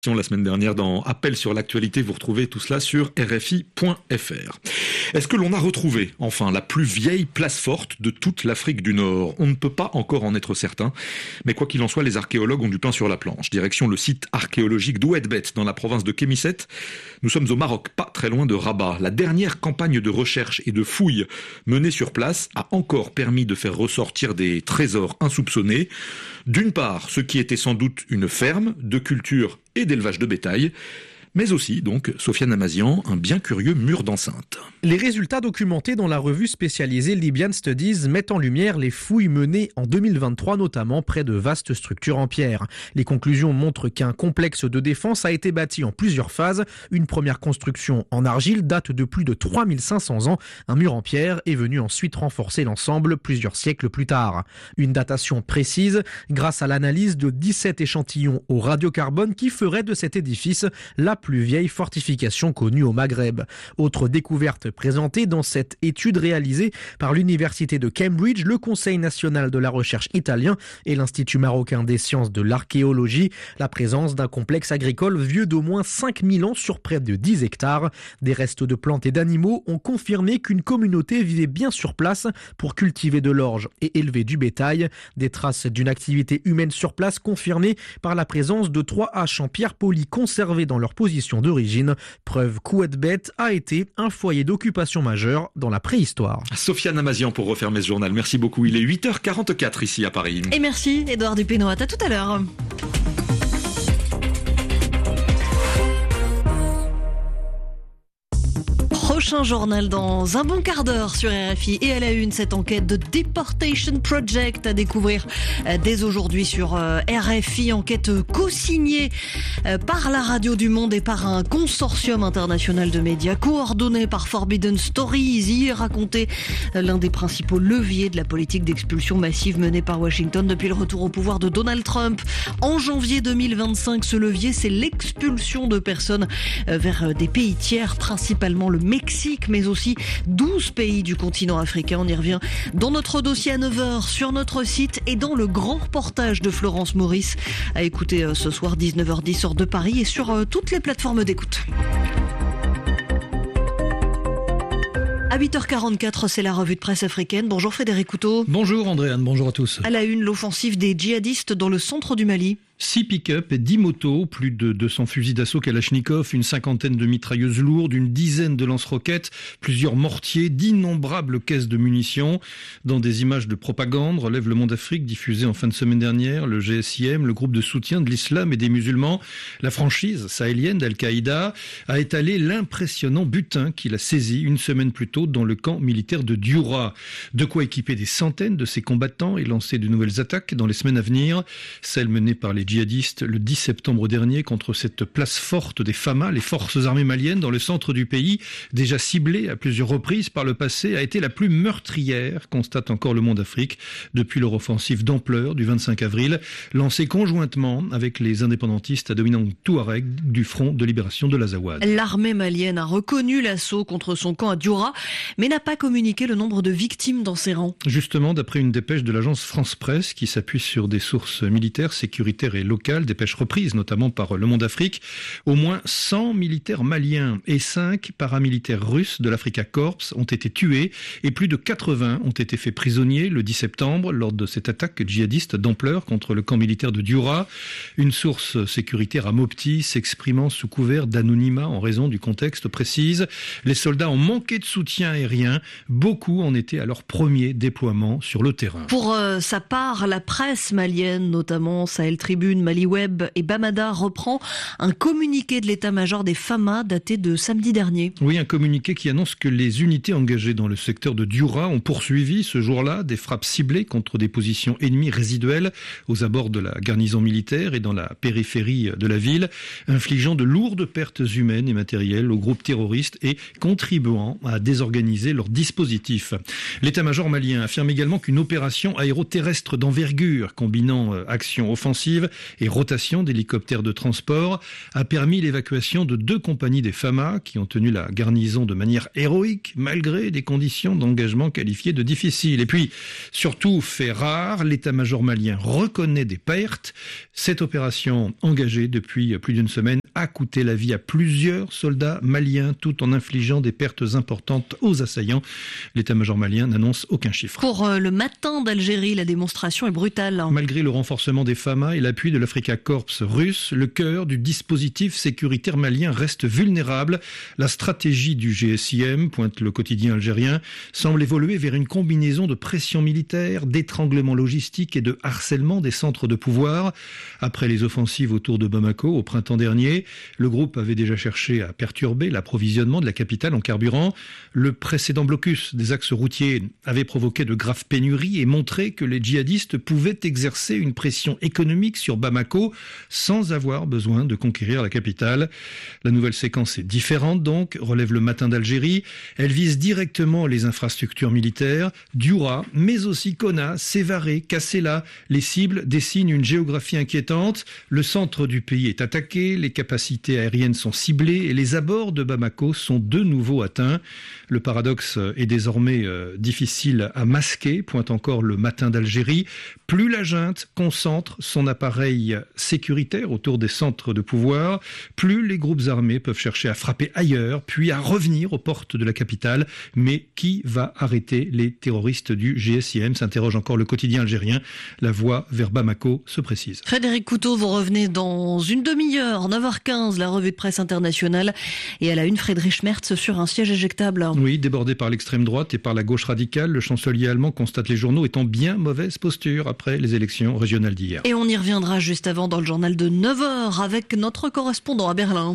La semaine dernière dans Appel sur l'actualité, vous retrouvez tout cela sur rfi.fr. Est-ce que l'on a retrouvé enfin la plus vieille place forte de toute l'Afrique du Nord ? On ne peut pas encore en être certain, mais quoi qu'il en soit, les archéologues ont du pain sur la planche. Direction le site archéologique d'Ouedbet dans la province de Kémisset. Nous sommes au Maroc, pas très loin de Rabat. La dernière campagne de recherche et de fouilles menée sur place a encore permis de faire ressortir des trésors insoupçonnés. D'une part, ce qui était sans doute une ferme de culture et d'élevage de bétail, mais aussi, donc, Sofiane Amazian, un bien curieux mur d'enceinte. Les résultats documentés dans la revue spécialisée Libyan Studies mettent en lumière les fouilles menées en 2023, notamment près de vastes structures en pierre. Les conclusions montrent qu'un complexe de défense a été bâti en plusieurs phases. Une première construction en argile date de plus de 3500 ans. Un mur en pierre est venu ensuite renforcer l'ensemble plusieurs siècles plus tard. Une datation précise grâce à l'analyse de 17 échantillons au radiocarbone qui ferait de cet édifice la plus vieille fortification connue au Maghreb. Autre découverte présentée dans cette étude réalisée par l'Université de Cambridge, le Conseil national de la recherche italien et l'Institut marocain des sciences de l'archéologie, la présence d'un complexe agricole vieux d'au moins 5000 ans sur près de 10 hectares. Des restes de plantes et d'animaux ont confirmé qu'une communauté vivait bien sur place pour cultiver de l'orge et élever du bétail. Des traces d'une activité humaine sur place confirmées par la présence de 3 haches en pierre polie conservées dans leur position d'origine, preuve qu'Ouedbet a été un foyer d'occupation majeur dans la préhistoire. Sofiane Amazian pour refermer ce journal. Merci beaucoup. Il est 8h44 ici à Paris. Et merci Édouard Dupénoat. À tout à l'heure. Prochain journal dans un bon quart d'heure sur RFI et à la une, cette enquête de Deportation Project à découvrir dès aujourd'hui sur RFI, enquête co-signée par la Radio du Monde et par un consortium international de médias coordonné par Forbidden Stories. Y raconter l'un des principaux leviers de la politique d'expulsion massive menée par Washington depuis le retour au pouvoir de Donald Trump. En janvier 2025, ce levier, c'est l'expulsion de personnes vers des pays tiers, principalement le Mexique, mais aussi 12 pays du continent africain. On y revient dans notre dossier à 9h sur notre site et dans le grand reportage de Florence Maurice à écouter ce soir 19h10 heure de Paris et sur toutes les plateformes d'écoute. À 8h44, c'est la revue de presse africaine. Bonjour Frédéric Couteau. Bonjour Andréane, bonjour à tous. À la une, l'offensive des djihadistes dans le centre du Mali. 6 pick-up et 10 motos, plus de 200 fusils d'assaut Kalachnikov, une cinquantaine de mitrailleuses lourdes, une dizaine de lance-roquettes, plusieurs mortiers, d'innombrables caisses de munitions. Dans des images de propagande, relève Le Monde Afrique, diffusé en fin de semaine dernière, le GSIM, le groupe de soutien de l'islam et des musulmans, la franchise sahélienne d'Al-Qaïda, a étalé l'impressionnant butin qu'il a saisi une semaine plus tôt dans le camp militaire de Dioura. De quoi équiper des centaines de ses combattants et lancer de nouvelles attaques dans les semaines à venir. Celles menées par les djihadistes le 10 septembre dernier contre cette place forte des Fama, les forces armées maliennes dans le centre du pays, déjà ciblée à plusieurs reprises par le passé, a été la plus meurtrière, constate encore Le Monde Afrique, depuis leur offensive d'ampleur du 25 avril, lancée conjointement avec les indépendantistes à dominante touareg du Front de libération de l'Azawad. L'armée malienne a reconnu l'assaut contre son camp à Dioura, mais n'a pas communiqué le nombre de victimes dans ses rangs. Justement, d'après une dépêche de l'agence France Presse qui s'appuie sur des sources militaires, sécuritaires et locales, dépêche reprise notamment par Le Monde Afrique, au moins 100 militaires maliens et 5 paramilitaires russes de l'Africa Corps ont été tués et plus de 80 ont été faits prisonniers le 10 septembre lors de cette attaque djihadiste d'ampleur contre le camp militaire de Dioura. Une source sécuritaire à Mopti s'exprimant sous couvert d'anonymat en raison du contexte précise. Les soldats ont manqué de soutien aérien. Beaucoup en étaient à leur premier déploiement sur le terrain. Pour sa part, la presse malienne, notamment Sahel Tribune, Mali Web et Bamada, reprend un communiqué de l'état-major des Fama daté de samedi dernier. Oui, un communiqué qui annonce que les unités engagées dans le secteur de Dioura ont poursuivi ce jour-là des frappes ciblées contre des positions ennemies résiduelles aux abords de la garnison militaire et dans la périphérie de la ville, infligeant de lourdes pertes humaines et matérielles aux groupes terroristes et contribuant à désorganiser leur dispositif. L'état-major malien affirme également qu'une opération aéroterrestre d'envergure combinant action offensive et rotation d'hélicoptères de transport a permis l'évacuation de 2 compagnies des FAMA qui ont tenu la garnison de manière héroïque malgré des conditions d'engagement qualifiées de difficiles. Et puis, surtout, fait rare, l'état-major malien reconnaît des pertes. Cette opération engagée depuis plus d'une semaine a coûté la vie à plusieurs soldats maliens tout en infligeant des pertes importantes aux assaillants. L'état-major malien n'annonce aucun chiffre. Pour le matin d'Algérie, la démonstration est brutale. Malgré le renforcement des FAMA et l'appui de l'Africa Corps russe, le cœur du dispositif sécuritaire malien reste vulnérable. La stratégie du GSIM, pointe le quotidien algérien, semble évoluer vers une combinaison de pression militaire, d'étranglement logistique et de harcèlement des centres de pouvoir. Après les offensives autour de Bamako au printemps dernier, le groupe avait déjà cherché à perturber l'approvisionnement de la capitale en carburant. Le précédent blocus des axes routiers avait provoqué de graves pénuries et montré que les djihadistes pouvaient exercer une pression économique sur Bamako sans avoir besoin de conquérir la capitale. La nouvelle séquence est différente donc, relève le Matin d'Algérie. Elle vise directement les infrastructures militaires, Dioura, mais aussi Konna, Sévaré, Kassala. Les cibles dessinent une géographie inquiétante. Le centre du pays est attaqué, les capacités aériennes sont ciblées et les abords de Bamako sont de nouveau atteints. Le paradoxe est désormais difficile à masquer, pointe encore le Matin d'Algérie. Plus la junte concentre son appareil sécuritaire autour des centres de pouvoir, plus les groupes armés peuvent chercher à frapper ailleurs, puis à revenir aux portes de la capitale. Mais qui va arrêter les terroristes du GSIM, s'interroge encore le quotidien algérien. La voie vers Bamako se précise. Frédéric Couteau, vous revenez dans une demi-heure, 9h15, la revue de presse internationale. Et à la une, Friedrich Merz sur un siège éjectable. Oui, débordé par l'extrême droite et par la gauche radicale, le chancelier allemand constate les journaux est en bien mauvaise posture après les élections régionales d'hier. Et on y reviendra juste avant dans le journal de 9h avec notre correspondant à Berlin.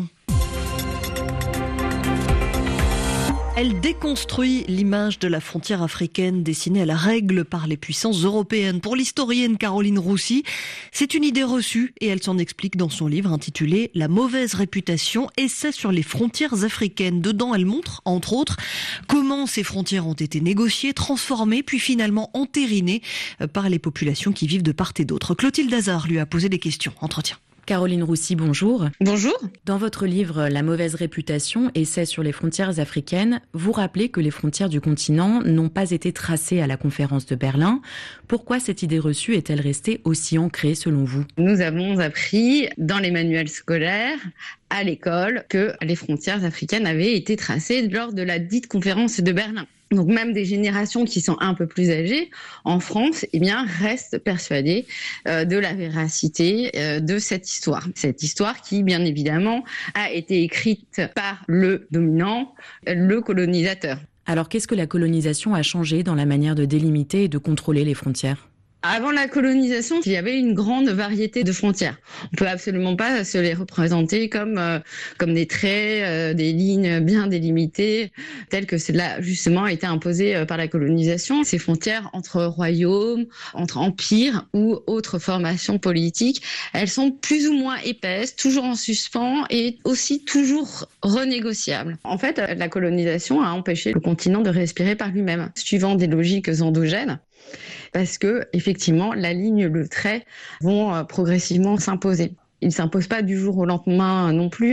Elle déconstruit l'image de la frontière africaine dessinée à la règle par les puissances européennes. Pour l'historienne Caroline Roussy, c'est une idée reçue et elle s'en explique dans son livre intitulé « La mauvaise réputation, essai sur les frontières africaines ». Dedans, elle montre, entre autres, comment ces frontières ont été négociées, transformées, puis finalement entérinées par les populations qui vivent de part et d'autre. Clotilde Hazard lui a posé des questions. Entretien. Caroline Roussy, bonjour. Bonjour. Dans votre livre « La mauvaise réputation, essai sur les frontières africaines », vous rappelez que les frontières du continent n'ont pas été tracées à la conférence de Berlin. Pourquoi cette idée reçue est-elle restée aussi ancrée selon vous ? Nous avons appris dans les manuels scolaires, à l'école, que les frontières africaines avaient été tracées lors de la dite conférence de Berlin. Donc même des générations qui sont un peu plus âgées en France, restent persuadées de la véracité de cette histoire. Cette histoire qui, bien évidemment, a été écrite par le dominant, le colonisateur. Alors qu'est-ce que la colonisation a changé dans la manière de délimiter et de contrôler les frontières ? Avant la colonisation, il y avait une grande variété de frontières. On peut absolument pas se les représenter comme des traits, des lignes bien délimitées, telles que cela justement a été imposé par la colonisation. Ces frontières entre royaumes, entre empires ou autres formations politiques, elles sont plus ou moins épaisses, toujours en suspens et aussi toujours renégociables. En fait, la colonisation a empêché le continent de respirer par lui-même, suivant des logiques endogènes. Parce que, effectivement, la ligne, le trait vont progressivement s'imposer. Ils ne s'imposent pas du jour au lendemain non plus.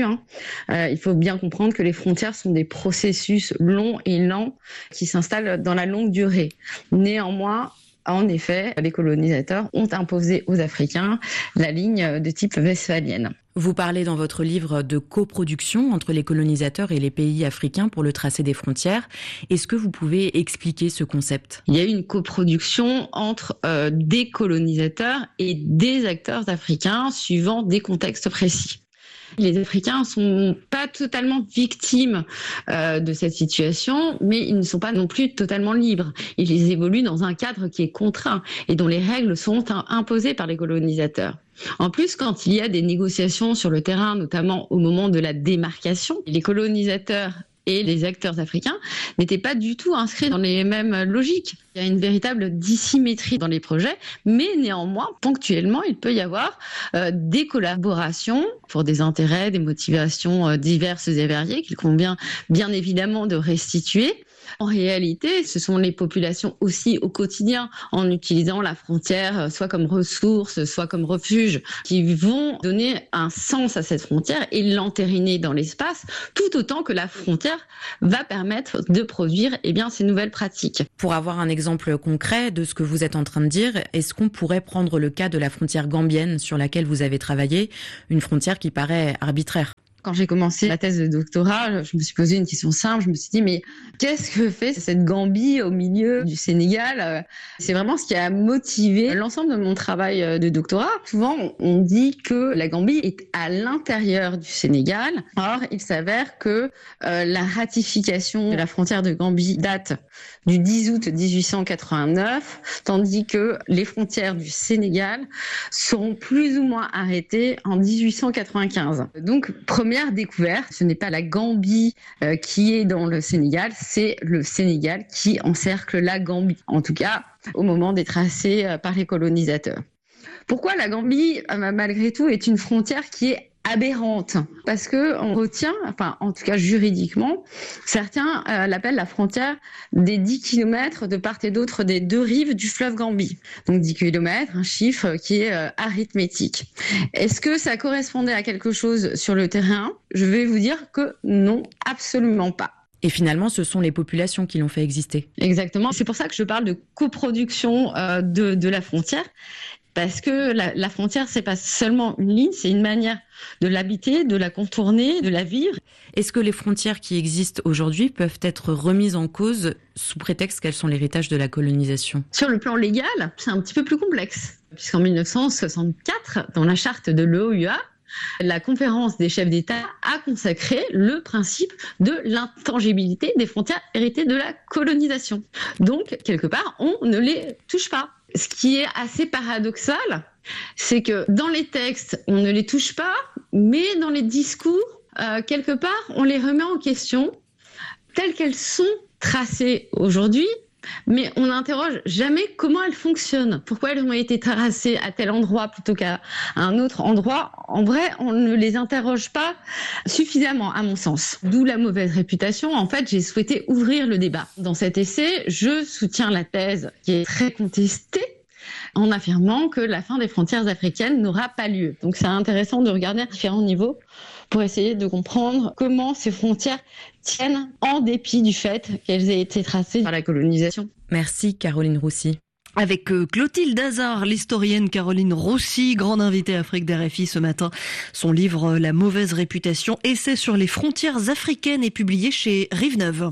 Il faut bien comprendre que les frontières sont des processus longs et lents qui s'installent dans la longue durée. Néanmoins, en effet, les colonisateurs ont imposé aux Africains la ligne de type westphalienne. Vous parlez dans votre livre de coproduction entre les colonisateurs et les pays africains pour le tracé des frontières. Est-ce que vous pouvez expliquer ce concept ? Il y a eu une coproduction entre des colonisateurs et des acteurs africains suivant des contextes précis. Les Africains ne sont pas totalement victimes de cette situation, mais ils ne sont pas non plus totalement libres. Ils évoluent dans un cadre qui est contraint et dont les règles sont imposées par les colonisateurs. En plus, quand il y a des négociations sur le terrain, notamment au moment de la démarcation, les colonisateurs et les acteurs africains n'étaient pas du tout inscrits dans les mêmes logiques. Il y a une véritable dissymétrie dans les projets, mais néanmoins, ponctuellement, il peut y avoir des collaborations pour des intérêts, des motivations diverses et variées qu'il convient bien évidemment de restituer. En réalité, ce sont les populations aussi au quotidien, en utilisant la frontière soit comme ressource, soit comme refuge, qui vont donner un sens à cette frontière et l'entériner dans l'espace, tout autant que la frontière va permettre de produire ces nouvelles pratiques. Pour avoir un exemple concret de ce que vous êtes en train de dire, est-ce qu'on pourrait prendre le cas de la frontière gambienne sur laquelle vous avez travaillé, une frontière qui paraît arbitraire ? Quand j'ai commencé la thèse de doctorat, je me suis posé une question simple. Je me suis dit, mais qu'est-ce que fait cette Gambie au milieu du Sénégal ? C'est vraiment ce qui a motivé l'ensemble de mon travail de doctorat. Souvent, on dit que la Gambie est à l'intérieur du Sénégal. Or, il s'avère que la ratification de la frontière de Gambie date du 10 août 1889, tandis que les frontières du Sénégal seront plus ou moins arrêtées en 1895. Donc, première découverte, ce n'est pas la Gambie qui est dans le Sénégal, c'est le Sénégal qui encercle la Gambie, en tout cas au moment des tracés par les colonisateurs. Pourquoi la Gambie, malgré tout, est une frontière qui est aberrante? Parce que on retient, en tout cas juridiquement, certains l'appellent la frontière des 10 km de part et d'autre des deux rives du fleuve Gambie. Donc 10 km, un chiffre qui est arithmétique. Est-ce que ça correspondait à quelque chose sur le terrain? Je vais vous dire que non, absolument pas. Et finalement, ce sont les populations qui l'ont fait exister. Exactement. C'est pour ça que je parle de coproduction de la frontière. Parce que la frontière, c'est pas seulement une ligne, c'est une manière de l'habiter, de la contourner, de la vivre. Est-ce que les frontières qui existent aujourd'hui peuvent être remises en cause sous prétexte qu'elles sont l'héritage de la colonisation? Sur le plan légal, c'est un petit peu plus complexe. Puisqu'en 1964, dans la charte de l'OUA, la conférence des chefs d'État a consacré le principe de l'intangibilité des frontières héritées de la colonisation. Donc, quelque part, on ne les touche pas. Ce qui est assez paradoxal, c'est que dans les textes, on ne les touche pas, mais dans les discours, quelque part, on les remet en question telles qu'elles sont tracées aujourd'hui, mais on n'interroge jamais comment elles fonctionnent, pourquoi elles ont été tracées à tel endroit plutôt qu'à un autre endroit. En vrai, on ne les interroge pas suffisamment, à mon sens. D'où la mauvaise réputation. En fait, j'ai souhaité ouvrir le débat. Dans cet essai, je soutiens la thèse qui est très contestée, en affirmant que la fin des frontières africaines n'aura pas lieu. Donc c'est intéressant de regarder à différents niveaux pour essayer de comprendre comment ces frontières tiennent en dépit du fait qu'elles aient été tracées par la colonisation. Merci Caroline Roussy. Avec Clotilde Hazard, l'historienne Caroline Roussy, grande invitée Afrique d'RFI ce matin. Son livre La mauvaise réputation, essai sur les frontières africaines, est publié chez Rive-Neuve.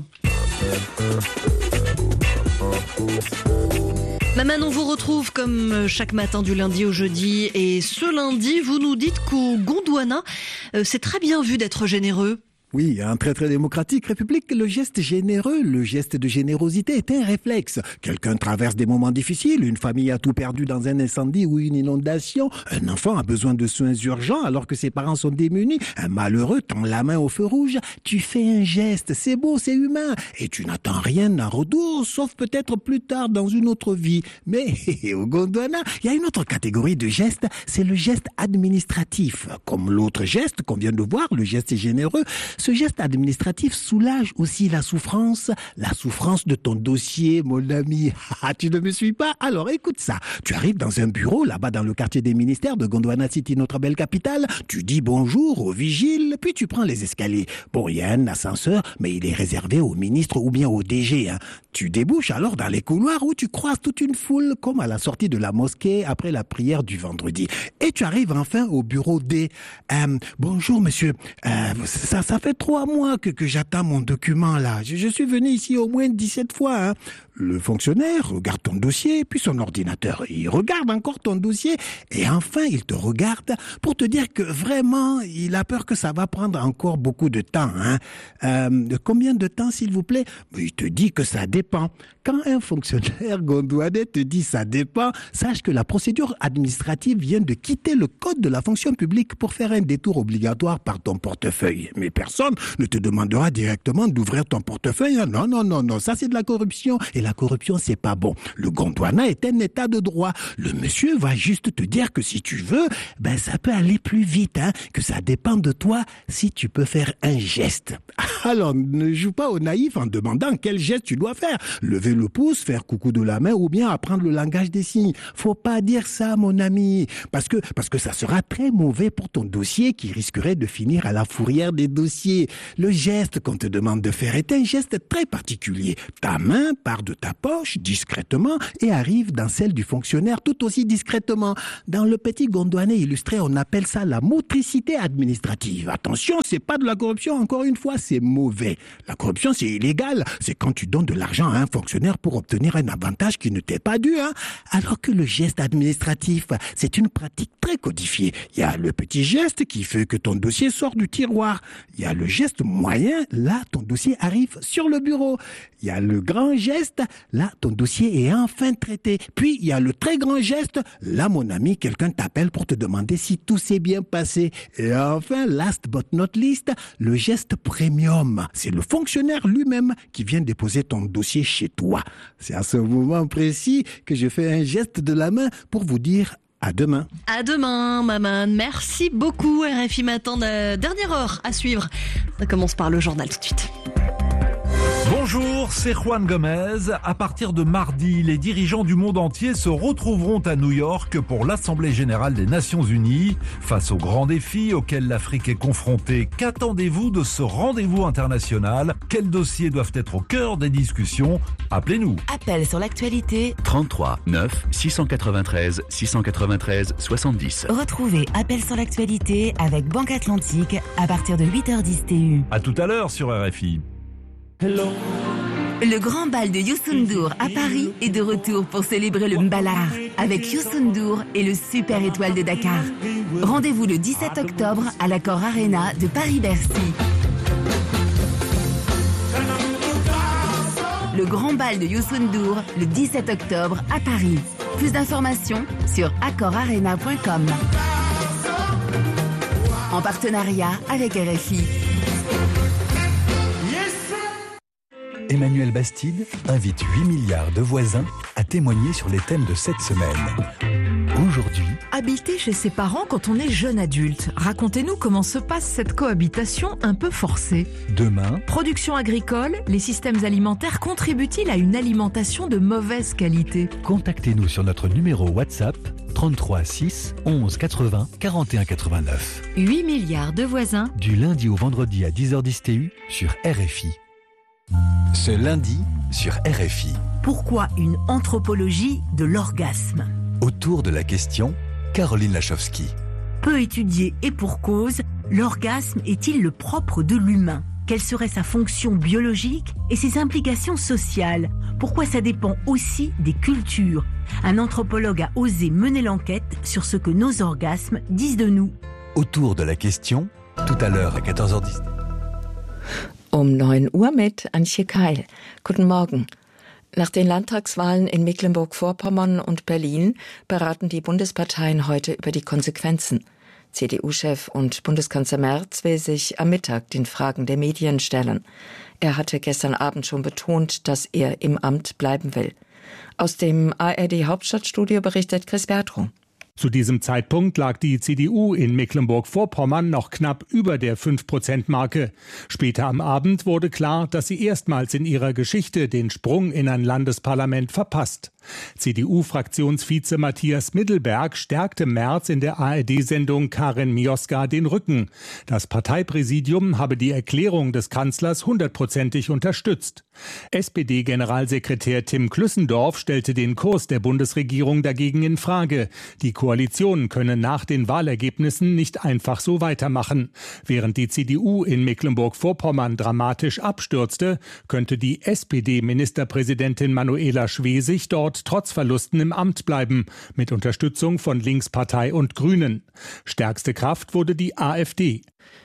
Maman, on vous retrouve comme chaque matin du lundi au jeudi. Et ce lundi, vous nous dites qu'au Gondwana, c'est très bien vu d'être généreux. Oui, un très démocratique république, le geste généreux, le geste de générosité est un réflexe. Quelqu'un traverse des moments difficiles, une famille a tout perdu dans un incendie ou une inondation, un enfant a besoin de soins urgents alors que ses parents sont démunis, un malheureux tend la main au feu rouge, tu fais un geste, c'est beau, c'est humain, et tu n'attends rien en retour, sauf peut-être plus tard dans une autre vie. Mais au Gondwana, il y a une autre catégorie de gestes, c'est le geste administratif. Comme l'autre geste qu'on vient de voir, le geste généreux, ce geste administratif soulage aussi la souffrance de ton dossier, mon ami. Tu ne me suis pas? Alors écoute ça. Tu arrives dans un bureau, là-bas dans le quartier des ministères de Gondwana City, notre belle capitale. Tu dis bonjour au vigile, puis tu prends les escaliers. Bon, il y a un ascenseur, mais il est réservé aux ministres ou bien aux DG. Tu débouches alors dans les couloirs où tu croises toute une foule, comme à la sortie de la mosquée après la prière du vendredi. Et tu arrives enfin au bureau D. Bonjour monsieur, ça fait 3 mois que j'attends mon document là. Je suis venu ici au moins 17 fois. Le fonctionnaire regarde ton dossier, puis son ordinateur. Il regarde encore ton dossier et enfin il te regarde pour te dire que vraiment il a peur que ça va prendre encore beaucoup de temps. Combien de temps s'il vous plaît? Il te dit que ça dépend. Quand un fonctionnaire gondwanais te dit ça dépend, sache que la procédure administrative vient de quitter le code de la fonction publique pour faire un détour obligatoire par ton portefeuille. Mais personne personne ne te demandera directement d'ouvrir ton portefeuille. Non, ça c'est de la corruption. Et la corruption, c'est pas bon. Le Gondwana est un état de droit. Le monsieur va juste te dire que si tu veux, ça peut aller plus vite, que ça dépend de toi si tu peux faire un geste. Alors, ne joue pas au naïf en demandant quel geste tu dois faire. Lever le pouce, faire coucou de la main ou bien apprendre le langage des signes. Faut pas dire ça, mon ami, parce que ça sera très mauvais pour ton dossier qui risquerait de finir à la fourrière des dossiers. Le geste qu'on te demande de faire est un geste très particulier. Ta main part de ta poche discrètement et arrive dans celle du fonctionnaire tout aussi discrètement. Dans le petit gondwanais illustré, on appelle ça la motricité administrative. Attention, c'est pas de la corruption, encore une fois, c'est mauvais. La corruption, c'est illégal. C'est quand tu donnes de l'argent à un fonctionnaire pour obtenir un avantage qui ne t'est pas dû, Alors que le geste administratif, c'est une pratique très codifiée. Il y a le petit geste qui fait que ton dossier sort du tiroir. Il y a le geste moyen, là, ton dossier arrive sur le bureau. Il y a le grand geste, là, ton dossier est enfin traité. Puis, il y a le très grand geste, là, mon ami, quelqu'un t'appelle pour te demander si tout s'est bien passé. Et enfin, last but not least, le geste premium. C'est le fonctionnaire lui-même qui vient déposer ton dossier chez toi. C'est à ce moment précis que je fais un geste de la main pour vous dire à demain. À demain, Maman. Merci beaucoup, RFI Matin. Dernière heure à suivre. Ça commence par le journal tout de suite. Bonjour, c'est Juan Gomez. À partir de mardi, les dirigeants du monde entier se retrouveront à New York pour l'Assemblée générale des Nations Unies. Face aux grands défis auxquels l'Afrique est confrontée, qu'attendez-vous de ce rendez-vous international? Quels dossiers doivent être au cœur des discussions? Appelez-nous. Appel sur l'actualité 33 9 693 693 70. Retrouvez Appel sur l'actualité avec Banque Atlantique à partir de 8h10 TU. À tout à l'heure sur RFI. Le grand bal de Youssou N'Dour à Paris est de retour pour célébrer le Mbalar avec Youssou N'Dour et le Super Étoile de Dakar. Rendez-vous le 17 octobre à l'Accor Arena de Paris-Bercy. Le grand bal de Youssou N'Dour le 17 octobre à Paris. Plus d'informations sur accorarena.com. En partenariat avec RFI. Emmanuel Bastide invite 8 milliards de voisins à témoigner sur les thèmes de cette semaine. Aujourd'hui, habiter chez ses parents quand on est jeune adulte. Racontez-nous comment se passe cette cohabitation un peu forcée. Demain, production agricole, les systèmes alimentaires contribuent-ils à une alimentation de mauvaise qualité? Contactez-nous sur notre numéro WhatsApp 33 6 11 80 41 89. 8 milliards de voisins. Du lundi au vendredi à 10h10 TU sur RFI. Ce lundi sur RFI. Pourquoi une anthropologie de l'orgasme? Autour de la question, Caroline Lachowski. Peu étudié et pour cause, l'orgasme est-il le propre de l'humain? Quelle serait sa fonction biologique et ses implications sociales? Pourquoi ça dépend aussi des cultures? Un anthropologue a osé mener l'enquête sur ce que nos orgasmes disent de nous. Autour de la question, tout à l'heure à 14h10. Um 9 Uhr mit Antje Keil. Guten Morgen. Nach den Landtagswahlen in Mecklenburg-Vorpommern und Berlin beraten die Bundesparteien heute über die Konsequenzen. CDU-Chef und Bundeskanzler Merz will sich am Mittag den Fragen der Medien stellen. Er hatte gestern Abend schon betont, dass er im Amt bleiben will. Aus dem ARD-Hauptstadtstudio berichtet Chris Bertrand. Zu diesem Zeitpunkt lag die CDU in Mecklenburg-Vorpommern noch knapp über der 5%-Marke. Später am Abend wurde klar, dass sie erstmals in ihrer Geschichte den Sprung in ein Landesparlament verpasst. CDU-Fraktionsvize Matthias Middelberg stärkte Merz in der ARD-Sendung Karin Mioska den Rücken. Das Parteipräsidium habe die Erklärung des Kanzlers 100%ig unterstützt. SPD-Generalsekretär Tim Klüssendorf stellte den Kurs der Bundesregierung dagegen in Frage. Die Koalition könne nach den Wahlergebnissen nicht einfach so weitermachen. Während die CDU in Mecklenburg-Vorpommern dramatisch abstürzte, könnte die SPD-Ministerpräsidentin Manuela Schwesig dort trotz Verlusten im Amt bleiben, mit Unterstützung von Linkspartei und Grünen. Stärkste Kraft wurde die AfD.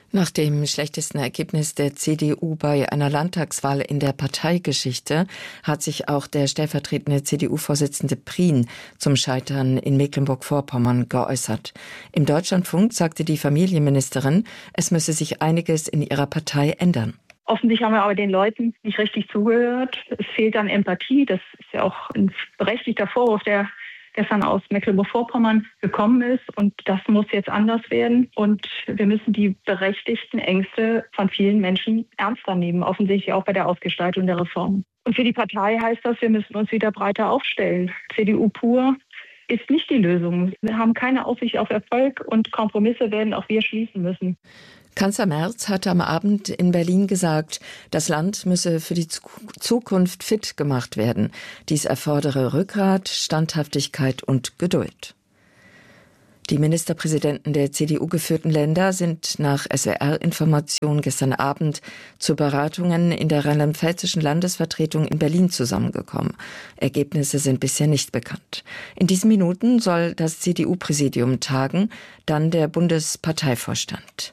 Nach dem schlechtesten Ergebnis der CDU bei einer Landtagswahl in der Parteigeschichte hat sich auch der stellvertretende CDU-Vorsitzende Prien zum Scheitern in Mecklenburg-Vorpommern geäußert. Im Deutschlandfunk sagte die Familienministerin, es müsse sich einiges in ihrer Partei ändern. Offensichtlich haben wir aber den Leuten nicht richtig zugehört. Es fehlt an Empathie. Das ist ja auch ein berechtigter Vorwurf, der gestern aus Mecklenburg-Vorpommern gekommen ist. Und das muss jetzt anders werden. Und wir müssen die berechtigten Ängste von vielen Menschen ernster nehmen, offensichtlich auch bei der Ausgestaltung der Reform. Und für die Partei heißt das, wir müssen uns wieder breiter aufstellen. CDU pur ist nicht die Lösung. Wir haben keine Aussicht auf Erfolg und Kompromisse werden auch wir schließen müssen. Kanzler Merz hatte am Abend in Berlin gesagt, das Land müsse für die Zukunft fit gemacht werden. Dies erfordere Rückgrat, Standhaftigkeit und Geduld. Die Ministerpräsidenten der CDU-geführten Länder sind nach SWR-Informationen gestern Abend zu Beratungen in der rheinland-pfälzischen Landesvertretung in Berlin zusammengekommen. Ergebnisse sind bisher nicht bekannt. In diesen Minuten soll das CDU-Präsidium tagen, dann der Bundesparteivorstand.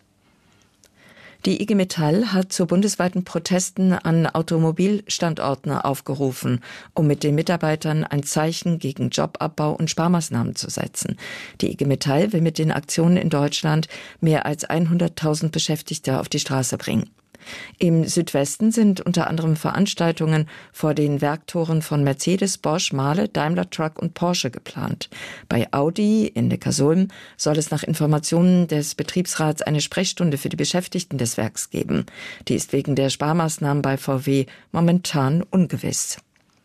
Die IG Metall hat zu bundesweiten Protesten an Automobilstandorten aufgerufen, um mit den Mitarbeitern ein Zeichen gegen Jobabbau und Sparmaßnahmen zu setzen. Die IG Metall will mit den Aktionen in Deutschland mehr als 100.000 Beschäftigte auf die Straße bringen. Im Südwesten sind unter anderem Veranstaltungen vor den Werktoren von Mercedes, Bosch, Mahle, Daimler Truck und Porsche geplant. Bei Audi in Neckarsulm soll es nach Informationen des Betriebsrats eine Sprechstunde für die Beschäftigten des Werks geben. Die ist wegen der Sparmaßnahmen bei VW momentan ungewiss.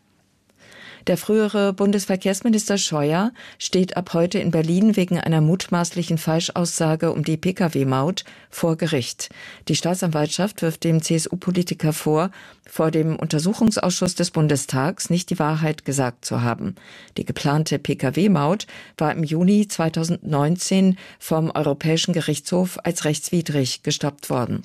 Der frühere Bundesverkehrsminister Scheuer steht ab heute in Berlin wegen einer mutmaßlichen Falschaussage um die Pkw-Maut vor Gericht. Die Staatsanwaltschaft wirft dem CSU-Politiker vor dem Untersuchungsausschuss des Bundestags nicht die Wahrheit gesagt zu haben. Die geplante Pkw-Maut war im Juni 2019 vom Europäischen Gerichtshof als rechtswidrig gestoppt worden.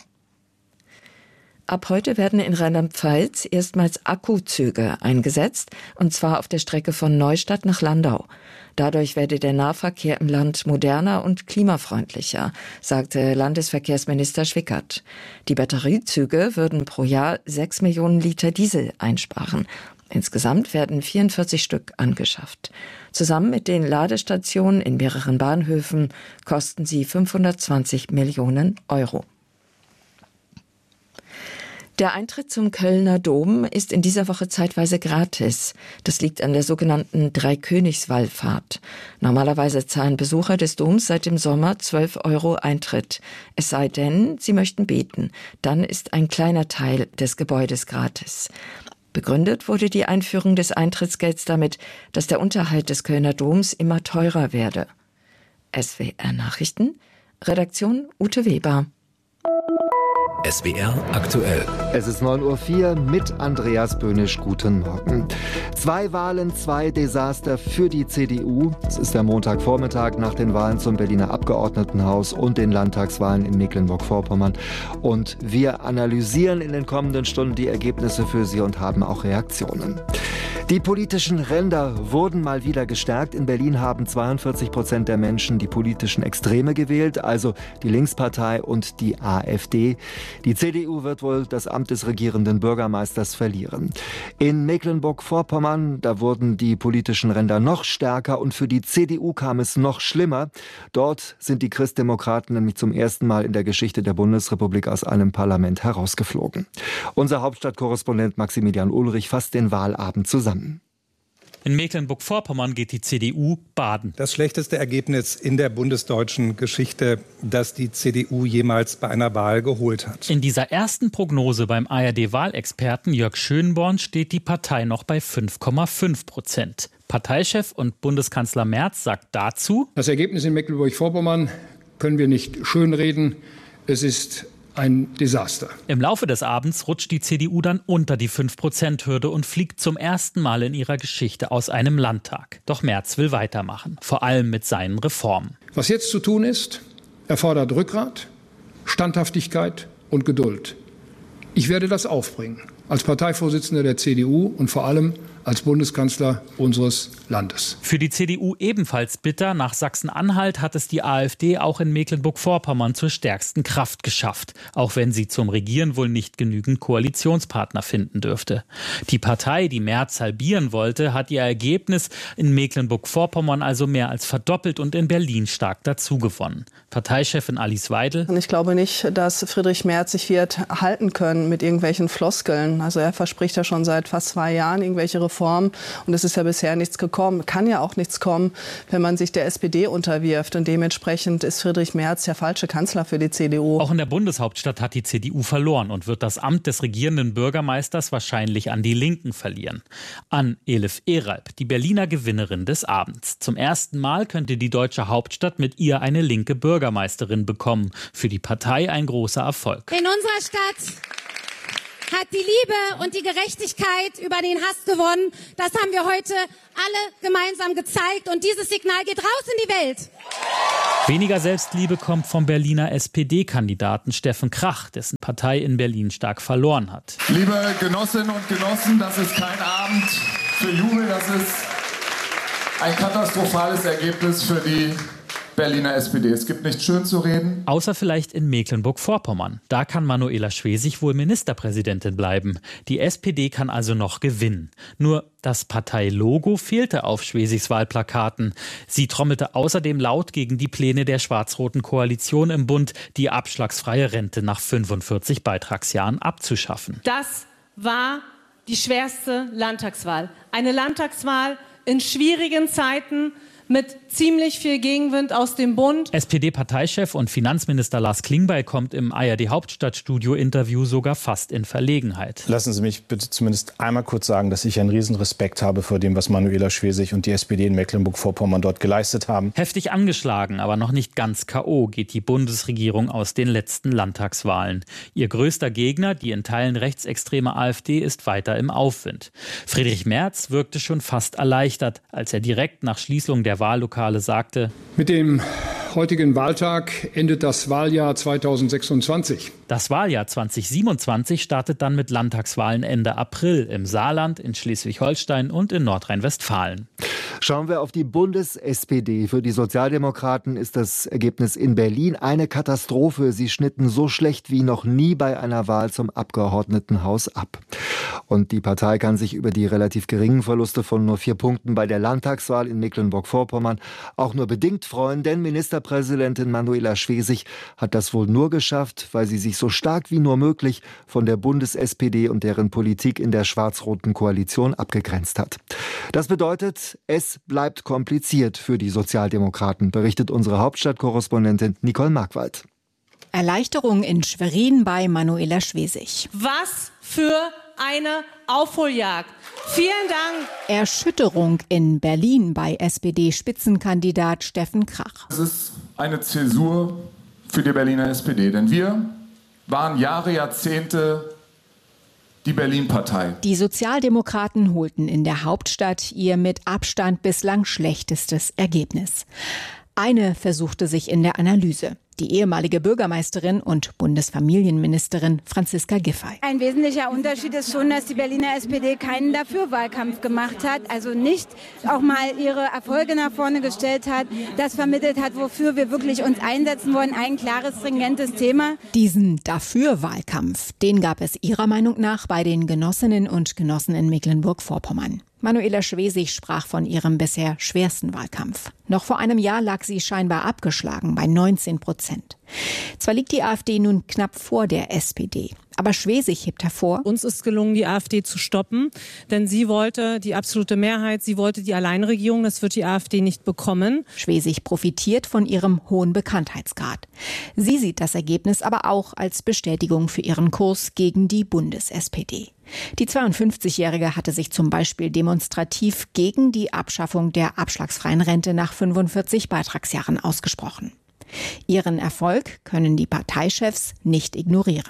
Ab heute werden in Rheinland-Pfalz erstmals Akkuzüge eingesetzt, und zwar auf der Strecke von Neustadt nach Landau. Dadurch werde der Nahverkehr im Land moderner und klimafreundlicher, sagte Landesverkehrsminister Schwickert. Die Batteriezüge würden pro Jahr 6 Millionen Liter Diesel einsparen. Insgesamt werden 44 Stück angeschafft. Zusammen mit den Ladestationen in mehreren Bahnhöfen kosten sie 520 Millionen Euro. Der Eintritt zum Kölner Dom ist in dieser Woche zeitweise gratis. Das liegt an der sogenannten Dreikönigswallfahrt. Normalerweise zahlen Besucher des Doms seit dem Sommer 12 Euro Eintritt. Es sei denn, sie möchten beten. Dann ist ein kleiner Teil des Gebäudes gratis. Begründet wurde die Einführung des Eintrittsgelds damit, dass der Unterhalt des Kölner Doms immer teurer werde. SWR Nachrichten, Redaktion Ute Weber. SWR aktuell. Es ist 9:04 Uhr mit Andreas Böhnisch. Guten Morgen. 2 Wahlen, 2 Desaster für die CDU. Es ist der Montagvormittag nach den Wahlen zum Berliner Abgeordnetenhaus und den Landtagswahlen in Mecklenburg-Vorpommern. Und wir analysieren in den kommenden Stunden die Ergebnisse für Sie und haben auch Reaktionen. Die politischen Ränder wurden mal wieder gestärkt. In Berlin haben 42% der Menschen die politischen Extreme gewählt, also die Linkspartei und die AfD. Die CDU wird wohl das Amt des regierenden Bürgermeisters verlieren. In Mecklenburg-Vorpommern, da wurden die politischen Ränder noch stärker und für die CDU kam es noch schlimmer. Dort sind die Christdemokraten nämlich zum ersten Mal in der Geschichte der Bundesrepublik aus einem Parlament herausgeflogen. Unser Hauptstadtkorrespondent Maximilian Ulrich fasst den Wahlabend zusammen. In Mecklenburg-Vorpommern geht die CDU baden. Das schlechteste Ergebnis in der bundesdeutschen Geschichte, das die CDU jemals bei einer Wahl geholt hat. In dieser ersten Prognose beim ARD-Wahlexperten Jörg Schönborn steht die Partei noch bei 5,5%. Parteichef und Bundeskanzler Merz sagt dazu: Das Ergebnis in Mecklenburg-Vorpommern können wir nicht schönreden. Es ist ein Desaster. Im Laufe des Abends rutscht die CDU dann unter die 5%-Hürde und fliegt zum ersten Mal in ihrer Geschichte aus einem Landtag. Doch Merz will weitermachen, vor allem mit seinen Reformen. Was jetzt zu tun ist, erfordert Rückgrat, Standhaftigkeit und Geduld. Ich werde das aufbringen. als Parteivorsitzender der CDU und vor allem als Bundeskanzler unseres Landes. Für die CDU ebenfalls bitter. Nach Sachsen-Anhalt hat es die AfD auch in Mecklenburg-Vorpommern zur stärksten Kraft geschafft, auch wenn sie zum Regieren wohl nicht genügend Koalitionspartner finden dürfte. Die Partei, die Merz halbieren wollte, hat ihr Ergebnis in Mecklenburg-Vorpommern also mehr als verdoppelt und in Berlin stark dazugewonnen. Parteichefin Alice Weidel. Und ich glaube nicht, dass Friedrich Merz sich wird halten können mit irgendwelchen Floskeln. Also er verspricht ja schon seit fast 2 Jahren irgendwelche Reformen. Und es ist ja bisher nichts gekommen. Kann ja auch nichts kommen, wenn man sich der SPD unterwirft. Und dementsprechend ist Friedrich Merz der falsche Kanzler für die CDU. Auch in der Bundeshauptstadt hat die CDU verloren und wird das Amt des regierenden Bürgermeisters wahrscheinlich an die Linken verlieren. An Elif Eralp, die Berliner Gewinnerin des Abends. Zum ersten Mal könnte die deutsche Hauptstadt mit ihr eine linke Bürgermeisterin bekommen. Für die Partei ein großer Erfolg. In unserer Stadt hat die Liebe und die Gerechtigkeit über den Hass gewonnen. Das haben wir heute alle gemeinsam gezeigt. Und dieses Signal geht raus in die Welt. Weniger Selbstliebe kommt vom Berliner SPD-Kandidaten Steffen Krach, dessen Partei in Berlin stark verloren hat. Liebe Genossinnen und Genossen, das ist kein Abend für Jubel. Das ist ein katastrophales Ergebnis für die Berliner SPD. Es gibt nichts schön zu reden. Außer vielleicht in Mecklenburg-Vorpommern. Da kann Manuela Schwesig wohl Ministerpräsidentin bleiben. Die SPD kann also noch gewinnen. Nur das Parteilogo fehlte auf Schwesigs Wahlplakaten. Sie trommelte außerdem laut gegen die Pläne der schwarz-roten Koalition im Bund, die abschlagsfreie Rente nach 45 Beitragsjahren abzuschaffen. Das war die schwerste Landtagswahl. Eine Landtagswahl in schwierigen Zeiten, mit ziemlich viel Gegenwind aus dem Bund. SPD-Parteichef und Finanzminister Lars Klingbeil kommt im ARD-Hauptstadtstudio-Interview sogar fast in Verlegenheit. Lassen Sie mich bitte zumindest einmal kurz sagen, dass ich einen riesen Respekt habe vor dem, was Manuela Schwesig und die SPD in Mecklenburg-Vorpommern dort geleistet haben. Heftig angeschlagen, aber noch nicht ganz K.O. geht die Bundesregierung aus den letzten Landtagswahlen. Ihr größter Gegner, die in Teilen rechtsextreme AfD, ist weiter im Aufwind. Friedrich Merz wirkte schon fast erleichtert, als er direkt nach Schließung der Wahllokale sagte: Mit dem heutigen Wahltag endet das Wahljahr 2026. Das Wahljahr 2027 startet dann mit Landtagswahlen Ende April im Saarland, in Schleswig-Holstein und in Nordrhein-Westfalen. Schauen wir auf die Bundes-SPD. Für die Sozialdemokraten ist das Ergebnis in Berlin eine Katastrophe. Sie schnitten so schlecht wie noch nie bei einer Wahl zum Abgeordnetenhaus ab. Und die Partei kann sich über die relativ geringen Verluste von nur 4 Punkten bei der Landtagswahl in Mecklenburg-Vorpommern auch nur bedingt freuen, denn Ministerpräsidentin Manuela Schwesig hat das wohl nur geschafft, weil sie sich so stark wie nur möglich von der Bundes-SPD und deren Politik in der schwarz-roten Koalition abgegrenzt hat. Das bedeutet, es bleibt kompliziert für die Sozialdemokraten, berichtet unsere Hauptstadtkorrespondentin Nicole Markwald. Erleichterung in Schwerin bei Manuela Schwesig. Was für eine Aufholjagd. Vielen Dank. Erschütterung in Berlin bei SPD-Spitzenkandidat Steffen Krach. Es ist eine Zäsur für die Berliner SPD, denn wir waren Jahre, Jahrzehnte die Berlin-Partei. Die Sozialdemokraten holten in der Hauptstadt ihr mit Abstand bislang schlechtestes Ergebnis. Eine versuchte sich in der Analyse. Die ehemalige Bürgermeisterin und Bundesfamilienministerin Franziska Giffey. Ein wesentlicher Unterschied ist schon, dass die Berliner SPD keinen Dafür-Wahlkampf gemacht hat, also nicht auch mal ihre Erfolge nach vorne gestellt hat, das vermittelt hat, wofür wir wirklich uns einsetzen wollen, ein klares, stringentes Thema. Diesen Dafür-Wahlkampf, den gab es ihrer Meinung nach bei den Genossinnen und Genossen in Mecklenburg-Vorpommern. Manuela Schwesig sprach von ihrem bisher schwersten Wahlkampf. Noch vor einem Jahr lag sie scheinbar abgeschlagen bei 19%. Zwar liegt die AfD nun knapp vor der SPD, aber Schwesig hebt hervor: Uns ist gelungen, die AfD zu stoppen, denn sie wollte die absolute Mehrheit, sie wollte die Alleinregierung, das wird die AfD nicht bekommen. Schwesig profitiert von ihrem hohen Bekanntheitsgrad. Sie sieht das Ergebnis aber auch als Bestätigung für ihren Kurs gegen die Bundes-SPD. Die 52-Jährige hatte sich zum Beispiel demonstrativ gegen die Abschaffung der abschlagsfreien Rente nach 45 Beitragsjahren ausgesprochen. Ihren Erfolg können die Parteichefs nicht ignorieren.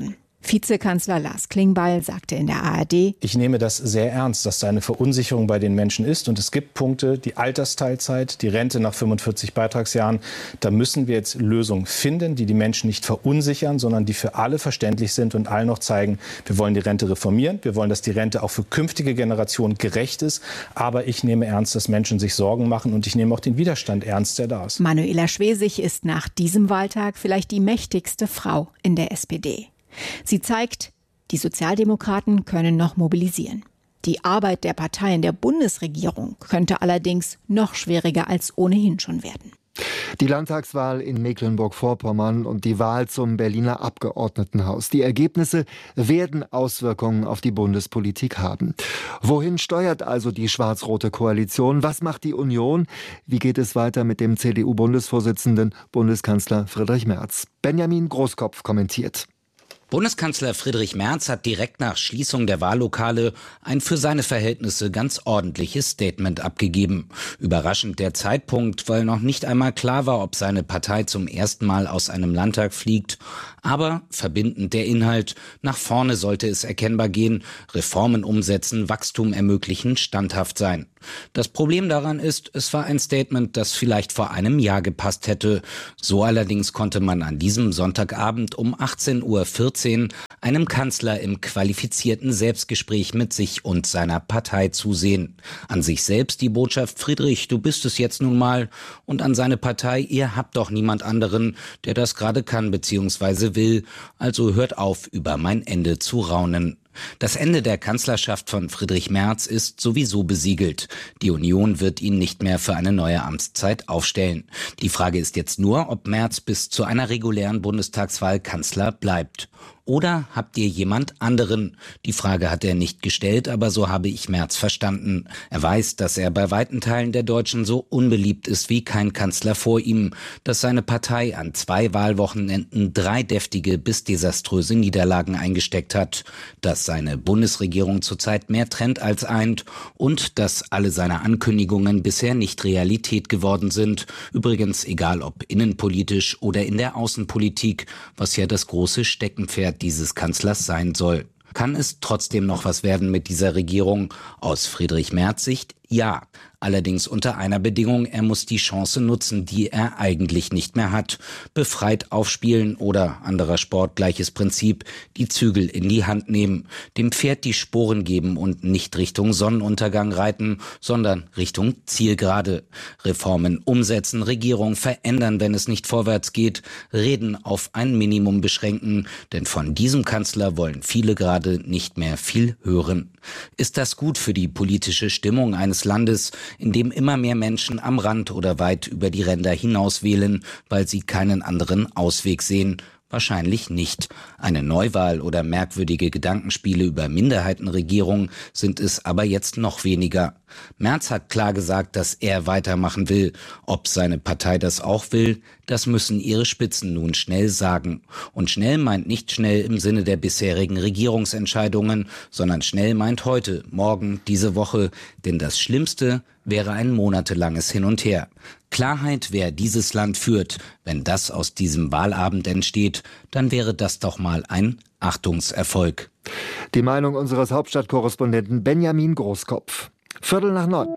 Vizekanzler Lars Klingbeil sagte in der ARD: Ich nehme das sehr ernst, dass da eine Verunsicherung bei den Menschen ist. Und es gibt Punkte, die Altersteilzeit, die Rente nach 45 Beitragsjahren. Da müssen wir jetzt Lösungen finden, die die Menschen nicht verunsichern, sondern die für alle verständlich sind und allen noch zeigen, wir wollen die Rente reformieren. Wir wollen, dass die Rente auch für künftige Generationen gerecht ist. Aber ich nehme ernst, dass Menschen sich Sorgen machen. Und ich nehme auch den Widerstand ernst, der da ist. Manuela Schwesig ist nach diesem Wahltag vielleicht die mächtigste Frau in der SPD. Sie zeigt, die Sozialdemokraten können noch mobilisieren. Die Arbeit der Parteien der Bundesregierung könnte allerdings noch schwieriger als ohnehin schon werden. Die Landtagswahl in Mecklenburg-Vorpommern und die Wahl zum Berliner Abgeordnetenhaus. Die Ergebnisse werden Auswirkungen auf die Bundespolitik haben. Wohin steuert also die schwarz-rote Koalition? Was macht die Union? Wie geht es weiter mit dem CDU-Bundesvorsitzenden, Bundeskanzler Friedrich Merz? Benjamin Großkopf kommentiert. Bundeskanzler Friedrich Merz hat direkt nach Schließung der Wahllokale ein für seine Verhältnisse ganz ordentliches Statement abgegeben. Überraschend der Zeitpunkt, weil noch nicht einmal klar war, ob seine Partei zum ersten Mal aus einem Landtag fliegt. Aber verbindend der Inhalt, nach vorne sollte es erkennbar gehen, Reformen umsetzen, Wachstum ermöglichen, standhaft sein. Das Problem daran ist, es war ein Statement, das vielleicht vor einem Jahr gepasst hätte. So allerdings konnte man an diesem Sonntagabend um 18:14 Uhr einem Kanzler im qualifizierten Selbstgespräch mit sich und seiner Partei zusehen. An sich selbst die Botschaft: Friedrich, du bist es jetzt nun mal. Und an seine Partei: ihr habt doch niemand anderen, der das gerade kann bzw. will. Also hört auf, über mein Ende zu raunen. Das Ende der Kanzlerschaft von Friedrich Merz ist sowieso besiegelt. Die Union wird ihn nicht mehr für eine neue Amtszeit aufstellen. Die Frage ist jetzt nur, ob Merz bis zu einer regulären Bundestagswahl Kanzler bleibt. Oder habt ihr jemand anderen? Die Frage hat er nicht gestellt, aber so habe ich Merz verstanden. Er weiß, dass er bei weiten Teilen der Deutschen so unbeliebt ist wie kein Kanzler vor ihm, dass seine Partei an 2 Wahlwochenenden 3 deftige bis desaströse Niederlagen eingesteckt hat, dass seine Bundesregierung zurzeit mehr trennt als eint und dass alle seine Ankündigungen bisher nicht Realität geworden sind. Übrigens egal ob innenpolitisch oder in der Außenpolitik, was ja das große Steckenpferd dieses Kanzlers sein soll. Kann es trotzdem noch was werden mit dieser Regierung? Aus Friedrich Merz Sicht ja. Allerdings unter einer Bedingung: er muss die Chance nutzen, die er eigentlich nicht mehr hat. Befreit aufspielen oder, anderer Sport, gleiches Prinzip, die Zügel in die Hand nehmen, dem Pferd die Sporen geben und nicht Richtung Sonnenuntergang reiten, sondern Richtung Zielgerade. Reformen umsetzen, Regierung verändern, wenn es nicht vorwärts geht, Reden auf ein Minimum beschränken, denn von diesem Kanzler wollen viele gerade nicht mehr viel hören. Ist das gut für die politische Stimmung eines Landes, in dem immer mehr Menschen am Rand oder weit über die Ränder hinaus wählen, weil sie keinen anderen Ausweg sehen? Wahrscheinlich nicht. Eine Neuwahl oder merkwürdige Gedankenspiele über Minderheitenregierung sind es aber jetzt noch weniger. Merz hat klar gesagt, dass er weitermachen will. Ob seine Partei das auch will, das müssen ihre Spitzen nun schnell sagen. Und schnell meint nicht schnell im Sinne der bisherigen Regierungsentscheidungen, sondern schnell meint heute, morgen, diese Woche. Denn das Schlimmste wäre ein monatelanges Hin und Her. Klarheit, wer dieses Land führt. Wenn das aus diesem Wahlabend entsteht, dann wäre das doch mal ein Achtungserfolg. Die Meinung unseres Hauptstadtkorrespondenten Benjamin Großkopf. 8:45.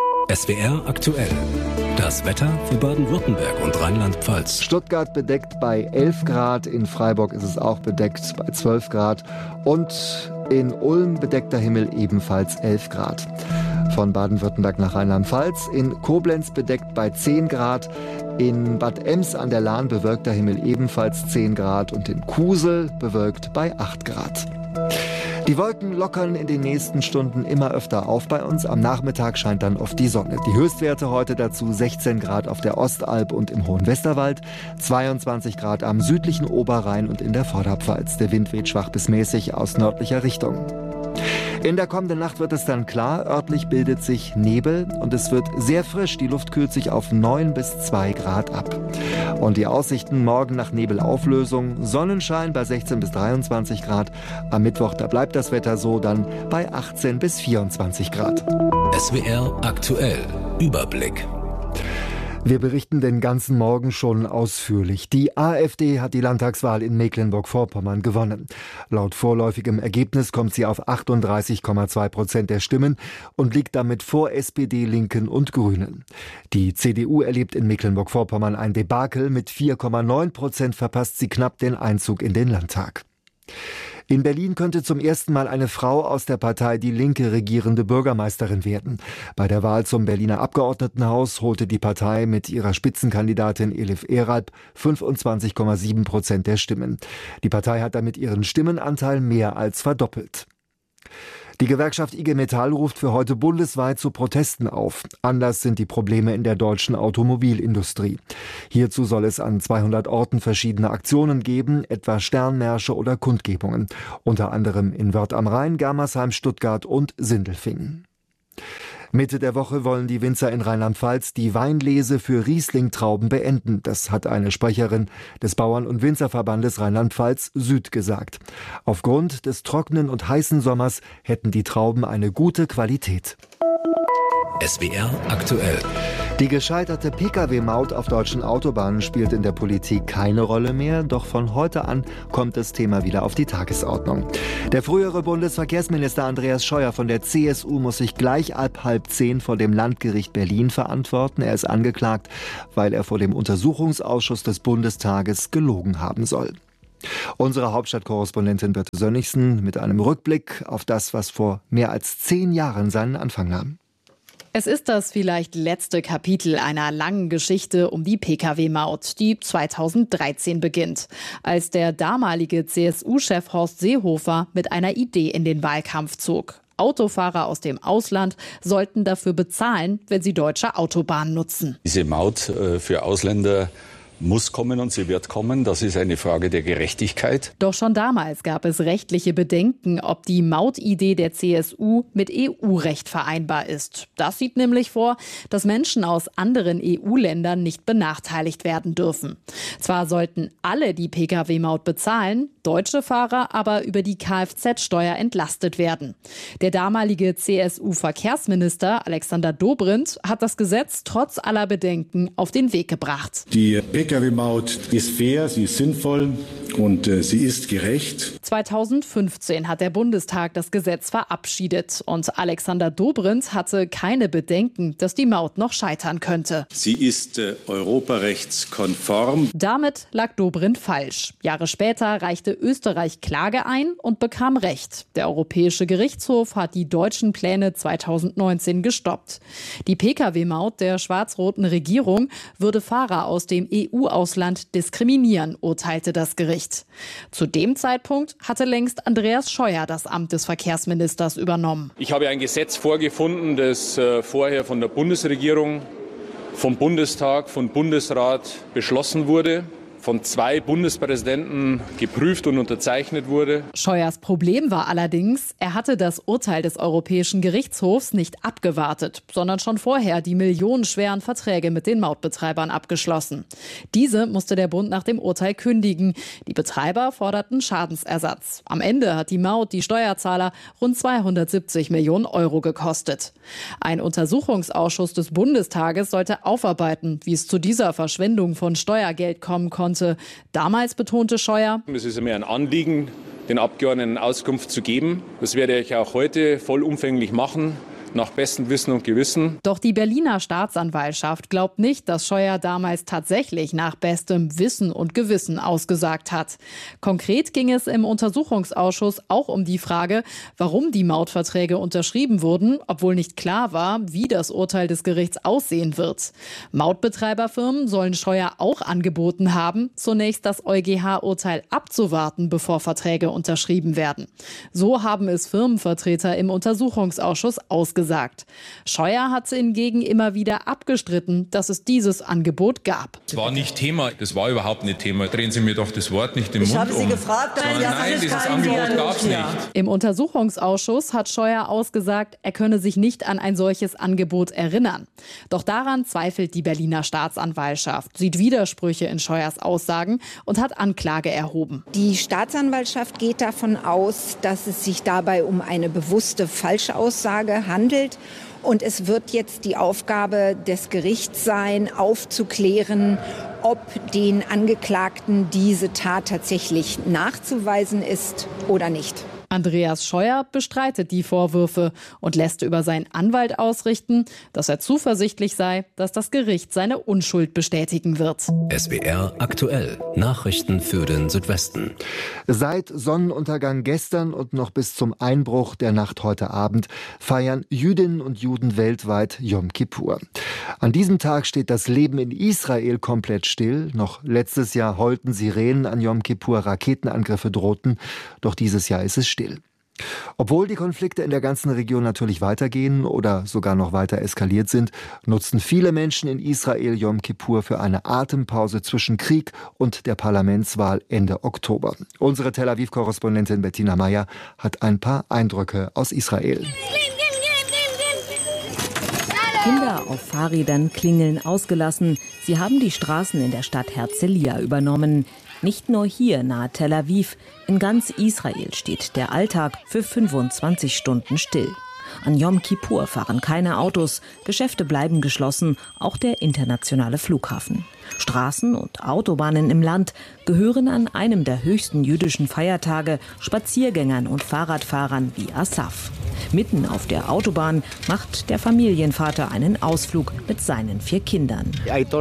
SWR aktuell. Das Wetter für Baden-Württemberg und Rheinland-Pfalz. Stuttgart bedeckt bei 11 Grad, in Freiburg ist es auch bedeckt bei 12 Grad und in Ulm bedeckter Himmel ebenfalls 11 Grad. Von Baden-Württemberg nach Rheinland-Pfalz, in Koblenz bedeckt bei 10 Grad, in Bad Ems an der Lahn bewölkter Himmel ebenfalls 10 Grad und in Kusel bewölkt bei 8 Grad. Die Wolken lockern in den nächsten Stunden immer öfter auf bei uns. Am Nachmittag scheint dann oft die Sonne. Die Höchstwerte heute dazu: 16 Grad auf der Ostalb und im Hohen Westerwald, 22 Grad am südlichen Oberrhein und in der Vorderpfalz. Der Wind weht schwach bis mäßig aus nördlicher Richtung. In der kommenden Nacht wird es dann klar, örtlich bildet sich Nebel und es wird sehr frisch. Die Luft kühlt sich auf 9 bis 2 Grad ab. Und die Aussichten: morgen nach Nebelauflösung, Sonnenschein bei 16 bis 23 Grad. Am Mittwoch, da bleibt das Wetter so, dann bei 18 bis 24 Grad. SWR aktuell. Überblick. Wir berichten den ganzen Morgen schon ausführlich. Die AfD hat die Landtagswahl in Mecklenburg-Vorpommern gewonnen. Laut vorläufigem Ergebnis kommt sie auf 38,2% der Stimmen und liegt damit vor SPD, Linken und Grünen. Die CDU erlebt in Mecklenburg-Vorpommern ein Debakel. Mit 4,9% verpasst sie knapp den Einzug in den Landtag. In Berlin könnte zum ersten Mal eine Frau aus der Partei Die Linke regierende Bürgermeisterin werden. Bei der Wahl zum Berliner Abgeordnetenhaus holte die Partei mit ihrer Spitzenkandidatin Elif Eralp 25,7% der Stimmen. Die Partei hat damit ihren Stimmenanteil mehr als verdoppelt. Die Gewerkschaft IG Metall ruft für heute bundesweit zu Protesten auf. Anlass sind die Probleme in der deutschen Automobilindustrie. Hierzu soll es an 200 Orten verschiedene Aktionen geben, etwa Sternmärsche oder Kundgebungen. Unter anderem in Wörth am Rhein, Germersheim, Stuttgart und Sindelfingen. Mitte der Woche wollen die Winzer in Rheinland-Pfalz die Weinlese für Riesling-Trauben beenden. Das hat eine Sprecherin des Bauern- und Winzerverbandes Rheinland-Pfalz Süd gesagt. Aufgrund des trockenen und heißen Sommers hätten die Trauben eine gute Qualität. SWR aktuell. Die gescheiterte Pkw-Maut auf deutschen Autobahnen spielt in der Politik keine Rolle mehr, doch von heute an kommt das Thema wieder auf die Tagesordnung. Der frühere Bundesverkehrsminister Andreas Scheuer von der CSU muss sich gleich ab 9:30 vor dem Landgericht Berlin verantworten. Er ist angeklagt, weil er vor dem Untersuchungsausschuss des Bundestages gelogen haben soll. Unsere Hauptstadtkorrespondentin Birte Sönnigsen mit einem Rückblick auf das, was vor mehr als 10 Jahren seinen Anfang nahm. Es ist das vielleicht letzte Kapitel einer langen Geschichte um die Pkw-Maut, die 2013 beginnt, als der damalige CSU-Chef Horst Seehofer mit einer Idee in den Wahlkampf zog. Autofahrer aus dem Ausland sollten dafür bezahlen, wenn sie deutsche Autobahnen nutzen. Diese Maut für Ausländer muss kommen und sie wird kommen. Das ist eine Frage der Gerechtigkeit. Doch schon damals gab es rechtliche Bedenken, ob die Mautidee der CSU mit EU-Recht vereinbar ist. Das sieht nämlich vor, dass Menschen aus anderen EU-Ländern nicht benachteiligt werden dürfen. Zwar sollten alle die Pkw-Maut bezahlen, deutsche Fahrer aber über die Kfz-Steuer entlastet werden. Der damalige CSU-Verkehrsminister Alexander Dobrindt hat das Gesetz trotz aller Bedenken auf den Weg gebracht. Die Pkw-Maut ist fair, sie ist sinnvoll und sie ist gerecht. 2015 hat der Bundestag das Gesetz verabschiedet und Alexander Dobrindt hatte keine Bedenken, dass die Maut noch scheitern könnte. Sie ist europarechtskonform. Damit lag Dobrindt falsch. Jahre später reichte Österreich Klage ein und bekam Recht. Der Europäische Gerichtshof hat die deutschen Pläne 2019 gestoppt. Die Pkw-Maut der schwarz-roten Regierung würde Fahrer aus dem EU-Ausland diskriminieren, urteilte das Gericht. Zu dem Zeitpunkt hatte längst Andreas Scheuer das Amt des Verkehrsministers übernommen. Ich habe ein Gesetz vorgefunden, das vorher von der Bundesregierung, vom Bundestag, vom Bundesrat beschlossen wurde, von 2 Bundespräsidenten geprüft und unterzeichnet wurde. Scheuers Problem war allerdings, er hatte das Urteil des Europäischen Gerichtshofs nicht abgewartet, sondern schon vorher die millionenschweren Verträge mit den Mautbetreibern abgeschlossen. Diese musste der Bund nach dem Urteil kündigen. Die Betreiber forderten Schadensersatz. Am Ende hat die Maut die Steuerzahler rund 270 Millionen Euro gekostet. Ein Untersuchungsausschuss des Bundestages sollte aufarbeiten, wie es zu dieser Verschwendung von Steuergeld kommen konnte. Damals betonte Scheuer: Es ist mir ein Anliegen, den Abgeordneten Auskunft zu geben. Das werde ich auch heute vollumfänglich machen, nach bestem Wissen und Gewissen. Doch die Berliner Staatsanwaltschaft glaubt nicht, dass Scheuer damals tatsächlich nach bestem Wissen und Gewissen ausgesagt hat. Konkret ging es im Untersuchungsausschuss auch um die Frage, warum die Mautverträge unterschrieben wurden, obwohl nicht klar war, wie das Urteil des Gerichts aussehen wird. Mautbetreiberfirmen sollen Scheuer auch angeboten haben, zunächst das EuGH-Urteil abzuwarten, bevor Verträge unterschrieben werden. So haben es Firmenvertreter im Untersuchungsausschuss ausgesagt. Scheuer hat hingegen immer wieder abgestritten, dass es dieses Angebot gab. Das war nicht Thema, das war überhaupt nicht Thema. Drehen Sie mir doch das Wort nicht im Mund um. Ich habe Sie gefragt, nein, dieses Angebot gab es nicht. Im Untersuchungsausschuss hat Scheuer ausgesagt, er könne sich nicht an ein solches Angebot erinnern. Doch daran zweifelt die Berliner Staatsanwaltschaft, sieht Widersprüche in Scheuers Aussagen und hat Anklage erhoben. Die Staatsanwaltschaft geht davon aus, dass es sich dabei um eine bewusste Falschaussage handelt Und es wird jetzt die Aufgabe des Gerichts sein, aufzuklären, ob den Angeklagten diese Tat tatsächlich nachzuweisen ist oder nicht. Andreas Scheuer bestreitet die Vorwürfe und lässt über seinen Anwalt ausrichten, dass er zuversichtlich sei, dass das Gericht seine Unschuld bestätigen wird. SWR aktuell. Nachrichten für den Südwesten. Seit Sonnenuntergang gestern und noch bis zum Einbruch der Nacht heute Abend feiern Jüdinnen und Juden weltweit Yom Kippur. An diesem Tag steht das Leben in Israel komplett still. Noch letztes Jahr heulten Sirenen an Yom Kippur, Raketenangriffe drohten. Doch dieses Jahr ist es still. Obwohl die Konflikte in der ganzen Region natürlich weitergehen oder sogar noch weiter eskaliert sind, nutzten viele Menschen in Israel Yom Kippur für eine Atempause zwischen Krieg und der Parlamentswahl Ende Oktober. Unsere Tel Aviv-Korrespondentin Bettina Meyer hat ein paar Eindrücke aus Israel. Kinder auf Fahrrädern klingeln ausgelassen. Sie haben die Straßen in der Stadt Herzliya übernommen. Nicht nur hier nahe Tel Aviv, in ganz Israel steht der Alltag für 25 Stunden still. An Yom Kippur fahren keine Autos, Geschäfte bleiben geschlossen, auch der internationale Flughafen. Straßen und Autobahnen im Land gehören an einem der höchsten jüdischen Feiertage Spaziergängern und Fahrradfahrern wie Asaf. Mitten auf der Autobahn macht der Familienvater einen Ausflug mit seinen 4 Kindern.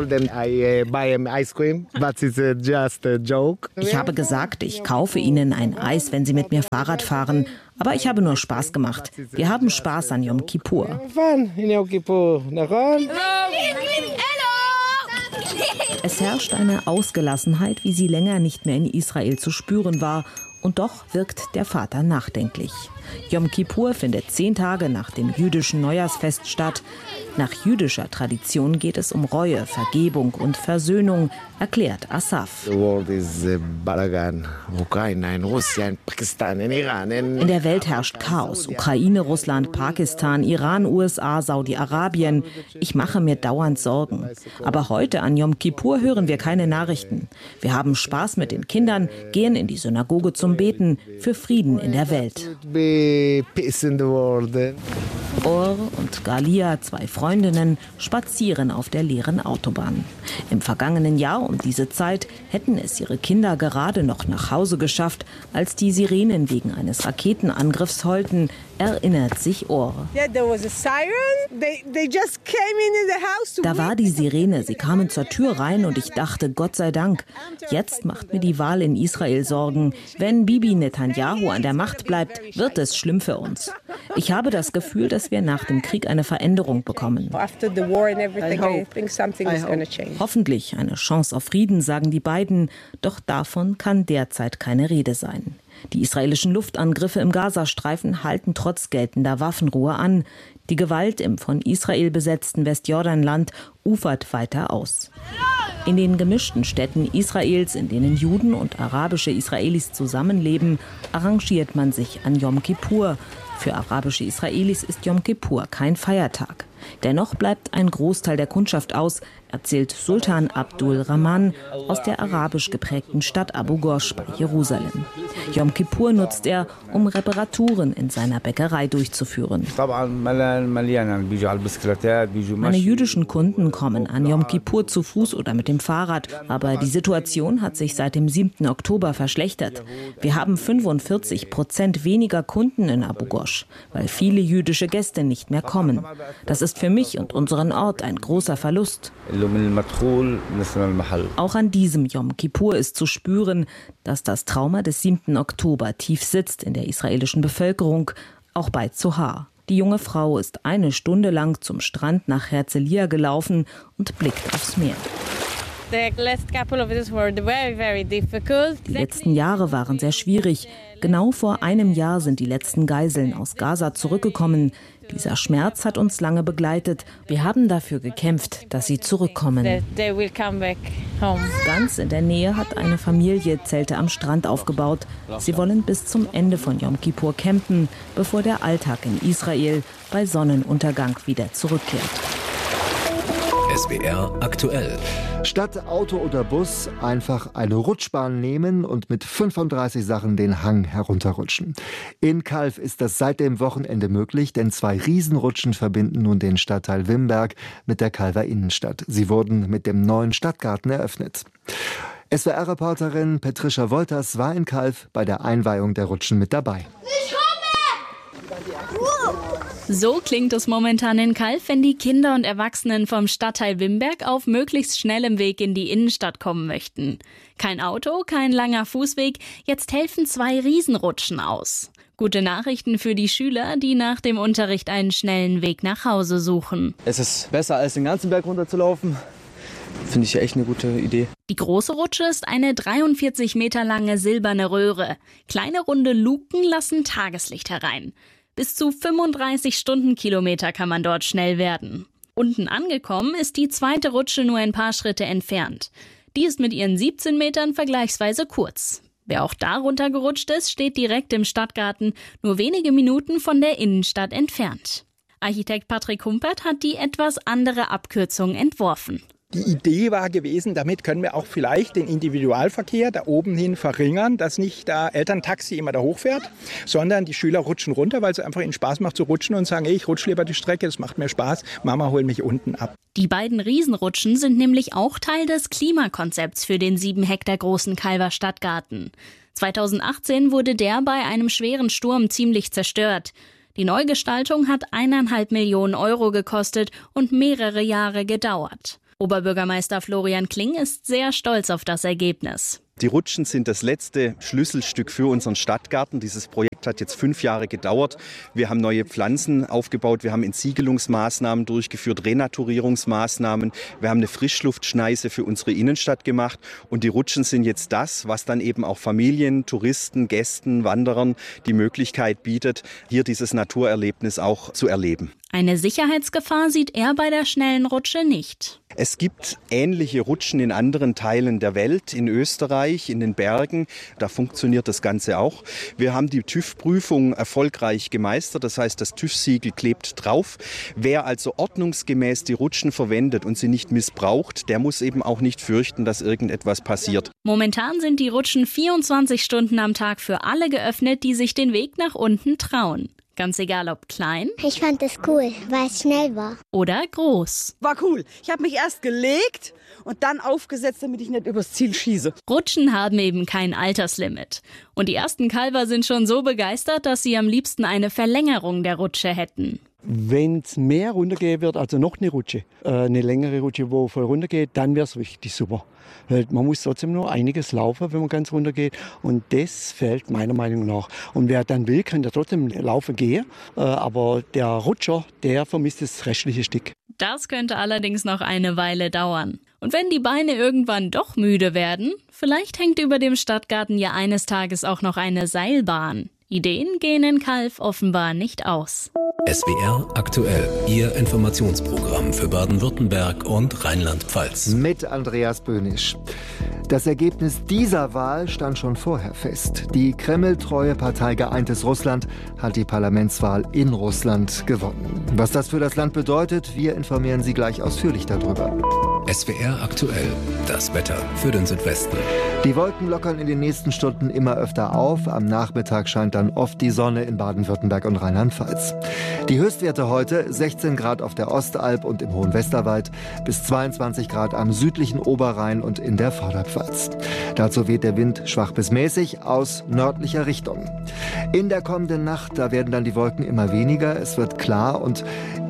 Ich habe gesagt, ich kaufe ihnen ein Eis, wenn sie mit mir Fahrrad fahren. Aber ich habe nur Spaß gemacht. Wir haben Spaß an Yom Kippur. Es herrscht eine Ausgelassenheit, wie sie länger nicht mehr in Israel zu spüren war. Und doch wirkt der Vater nachdenklich. Yom Kippur findet 10 Tage nach dem jüdischen Neujahrsfest statt. Nach jüdischer Tradition geht es um Reue, Vergebung und Versöhnung, erklärt Asaf. In der Welt herrscht Chaos. Ukraine, Russland, Pakistan, Iran, USA, Saudi-Arabien. Ich mache mir dauernd Sorgen. Aber heute an Yom Kippur hören wir keine Nachrichten. Wir haben Spaß mit den Kindern, gehen in die Synagoge zum Beten für Frieden in der Welt. Or und Galia, 2 Freundinnen, spazieren auf der leeren Autobahn. Im vergangenen Jahr um diese Zeit hätten es ihre Kinder gerade noch nach Hause geschafft, als die Sirenen wegen eines Raketenangriffs heulten, erinnert sich Or. Da war die Sirene, sie kamen zur Tür rein und ich dachte, Gott sei Dank. Jetzt macht mir die Wahl in Israel Sorgen. Wenn Bibi Netanyahu an der Macht bleibt, wird es schlimm für uns. Ich habe das Gefühl, dass wir nach dem Krieg eine Veränderung bekommen. Hoffentlich eine Chance auf Frieden, sagen die beiden. Doch davon kann derzeit keine Rede sein. Die israelischen Luftangriffe im Gazastreifen halten trotz geltender Waffenruhe an. Die Gewalt im von Israel besetzten Westjordanland ufert weiter aus. In den gemischten Städten Israels, in denen Juden und arabische Israelis zusammenleben, arrangiert man sich an Yom Kippur. Für arabische Israelis ist Yom Kippur kein Feiertag. Dennoch bleibt ein Großteil der Kundschaft aus, erzählt Sultan Abdul Rahman aus der arabisch geprägten Stadt Abu Ghosh bei Jerusalem. Yom Kippur nutzt er, um Reparaturen in seiner Bäckerei durchzuführen. Meine jüdischen Kunden kommen an Yom Kippur zu Fuß oder mit dem Fahrrad, aber die Situation hat sich seit dem 7. Oktober verschlechtert. Wir haben 45% weniger Kunden in Abu Ghosh, weil viele jüdische Gäste nicht mehr kommen. Das ist für mich und unseren Ort ein großer Verlust. Auch an diesem Yom Kippur ist zu spüren, dass das Trauma des 7. Oktober tief sitzt in der israelischen Bevölkerung, auch bei Zohar. Die junge Frau ist 1 Stunde lang zum Strand nach Herzliya gelaufen und blickt aufs Meer. Die letzten Jahre waren sehr schwierig. Genau vor einem Jahr sind die letzten Geiseln aus Gaza zurückgekommen. Dieser Schmerz hat uns lange begleitet. Wir haben dafür gekämpft, dass sie zurückkommen. Ganz in der Nähe hat eine Familie Zelte am Strand aufgebaut. Sie wollen bis zum Ende von Yom Kippur campen, bevor der Alltag in Israel bei Sonnenuntergang wieder zurückkehrt. SWR aktuell. Statt Auto oder Bus einfach eine Rutschbahn nehmen und mit 35 Sachen den Hang herunterrutschen. In Calw ist das seit dem Wochenende möglich, denn 2 Riesenrutschen verbinden nun den Stadtteil Wimberg mit der Calwer Innenstadt. Sie wurden mit dem neuen Stadtgarten eröffnet. SWR-Reporterin Patricia Wolters war in Calw bei der Einweihung der Rutschen mit dabei. So klingt es momentan in Calw, wenn die Kinder und Erwachsenen vom Stadtteil Wimberg auf möglichst schnellem Weg in die Innenstadt kommen möchten. Kein Auto, kein langer Fußweg, jetzt helfen 2 Riesenrutschen aus. Gute Nachrichten für die Schüler, die nach dem Unterricht einen schnellen Weg nach Hause suchen. Es ist besser, als den ganzen Berg runterzulaufen. Finde ich echt eine gute Idee. Die große Rutsche ist eine 43 Meter lange silberne Röhre. Kleine runde Luken lassen Tageslicht herein. Bis zu 35 Stundenkilometer kann man dort schnell werden. Unten angekommen ist die zweite Rutsche nur ein paar Schritte entfernt. Die ist mit ihren 17 Metern vergleichsweise kurz. Wer auch da runtergerutscht ist, steht direkt im Stadtgarten, nur wenige Minuten von der Innenstadt entfernt. Architekt Patrick Humpert hat die etwas andere Abkürzung entworfen. Die Idee war gewesen, damit können wir auch vielleicht den Individualverkehr da oben hin verringern, dass nicht da Elterntaxi immer da hochfährt, sondern die Schüler rutschen runter, weil es einfach ihnen Spaß macht zu rutschen und sagen, ich rutsche lieber die Strecke, das macht mir Spaß, Mama holt mich unten ab. Die beiden Riesenrutschen sind nämlich auch Teil des Klimakonzepts für den 7 Hektar großen Calwer Stadtgarten. 2018 wurde der bei einem schweren Sturm ziemlich zerstört. Die Neugestaltung hat 1,5 Millionen Euro gekostet und mehrere Jahre gedauert. Oberbürgermeister Florian Kling ist sehr stolz auf das Ergebnis. Die Rutschen sind das letzte Schlüsselstück für unseren Stadtgarten. Dieses Projekt hat jetzt 5 Jahre gedauert. Wir haben neue Pflanzen aufgebaut, wir haben Entsiegelungsmaßnahmen durchgeführt, Renaturierungsmaßnahmen. Wir haben eine Frischluftschneise für unsere Innenstadt gemacht. Und die Rutschen sind jetzt das, was dann eben auch Familien, Touristen, Gästen, Wanderern die Möglichkeit bietet, hier dieses Naturerlebnis auch zu erleben. Eine Sicherheitsgefahr sieht er bei der schnellen Rutsche nicht. Es gibt ähnliche Rutschen in anderen Teilen der Welt, in Österreich, in den Bergen. Da funktioniert das Ganze auch. Wir haben die TÜV-Prüfung erfolgreich gemeistert. Das heißt, das TÜV-Siegel klebt drauf. Wer also ordnungsgemäß die Rutschen verwendet und sie nicht missbraucht, der muss eben auch nicht fürchten, dass irgendetwas passiert. Momentan sind die Rutschen 24 Stunden am Tag für alle geöffnet, die sich den Weg nach unten trauen. Ganz egal, ob klein. Ich fand es cool, weil es schnell war. Oder groß. War cool. Ich habe mich erst gelegt und dann aufgesetzt, damit ich nicht übers Ziel schieße. Rutschen haben eben kein Alterslimit. Und die ersten Calwer sind schon so begeistert, dass sie am liebsten eine Verlängerung der Rutsche hätten. Wenn es mehr runtergehen wird, also noch eine Rutsche, eine längere Rutsche, wo voll runtergeht, dann wäre es richtig super. Weil man muss trotzdem nur einiges laufen, wenn man ganz runtergeht. Und das fehlt meiner Meinung nach. Und wer dann will, kann ja trotzdem laufen gehen. Aber der Rutscher, der vermisst das restliche Stück. Das könnte allerdings noch eine Weile dauern. Und wenn die Beine irgendwann doch müde werden, vielleicht hängt über dem Stadtgarten ja eines Tages auch noch eine Seilbahn. Ideen gehen in Calw offenbar nicht aus. SWR aktuell, Ihr Informationsprogramm für Baden-Württemberg und Rheinland-Pfalz. Mit Andreas Böhnisch. Das Ergebnis dieser Wahl stand schon vorher fest. Die Kreml-treue Partei Geeintes Russland hat die Parlamentswahl in Russland gewonnen. Was das für das Land bedeutet, wir informieren Sie gleich ausführlich darüber. SWR aktuell, das Wetter für den Südwesten. Die Wolken lockern in den nächsten Stunden immer öfter auf. Am Nachmittag scheint dann oft die Sonne in Baden-Württemberg und Rheinland-Pfalz. Die Höchstwerte heute 16 Grad auf der Ostalb und im Hohen Westerwald, bis 22 Grad am südlichen Oberrhein und in der Vorderpfalz. Dazu weht der Wind schwach bis mäßig aus nördlicher Richtung. In der kommenden Nacht, da werden dann die Wolken immer weniger. Es wird klar und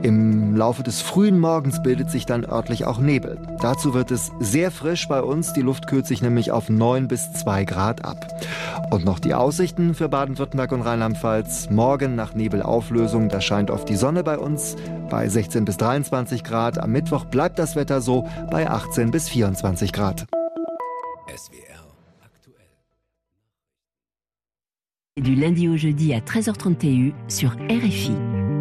im Laufe des frühen Morgens bildet sich dann örtlich auch Nebel. Dazu wird es sehr frisch bei uns. Die Luft kühlt sich nämlich auf 9 bis 2 Grad ab. Und noch die Aussichten für Baden-Württemberg und Rheinland-Pfalz. Morgen nach Nebelauflösung, da scheint oft die Sonne bei uns bei 16 bis 23 Grad. Am Mittwoch bleibt das Wetter so bei 18 bis 24 Grad. SWR aktuell. Du lundi au jeudi à 13h30 TU sur RFI.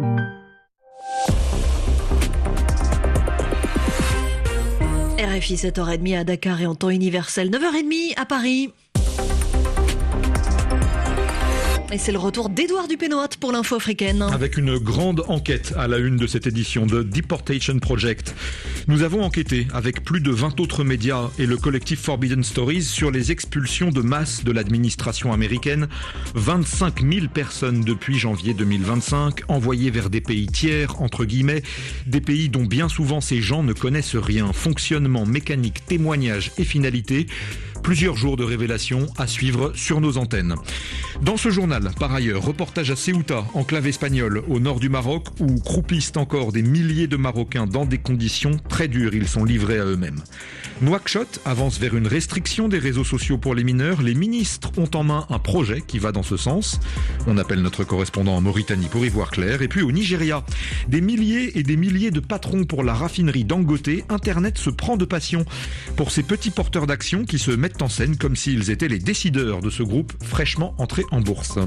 RFI 7h30 à Dakar et en temps universel 9h30 à Paris. Et c'est le retour d'Édouard Dupénoat pour l'info africaine. Avec une grande enquête à la une de cette édition de Deportation Project. Nous avons enquêté avec plus de 20 autres médias et le collectif Forbidden Stories sur les expulsions de masse de l'administration américaine. 25 000 personnes depuis janvier 2025 envoyées vers des pays tiers, entre guillemets, des pays dont bien souvent ces gens ne connaissent rien. Fonctionnement, mécanique, témoignages et finalité. Plusieurs jours de révélations à suivre sur nos antennes. Dans ce journal, par ailleurs, reportage à Ceuta, enclave espagnole, au nord du Maroc, où croupissent encore des milliers de Marocains dans des conditions très dures. Ils sont livrés à eux-mêmes. Nouakchott avance vers une restriction des réseaux sociaux pour les mineurs. Les ministres ont en main un projet qui va dans ce sens. On appelle notre correspondant en Mauritanie pour y voir clair. Et puis au Nigeria, des milliers et des milliers de patrons pour la raffinerie Dangote. Internet se prend de passion pour ces petits porteurs d'action qui se mettent en scène comme s'ils étaient les décideurs de ce groupe fraîchement entré en bourse.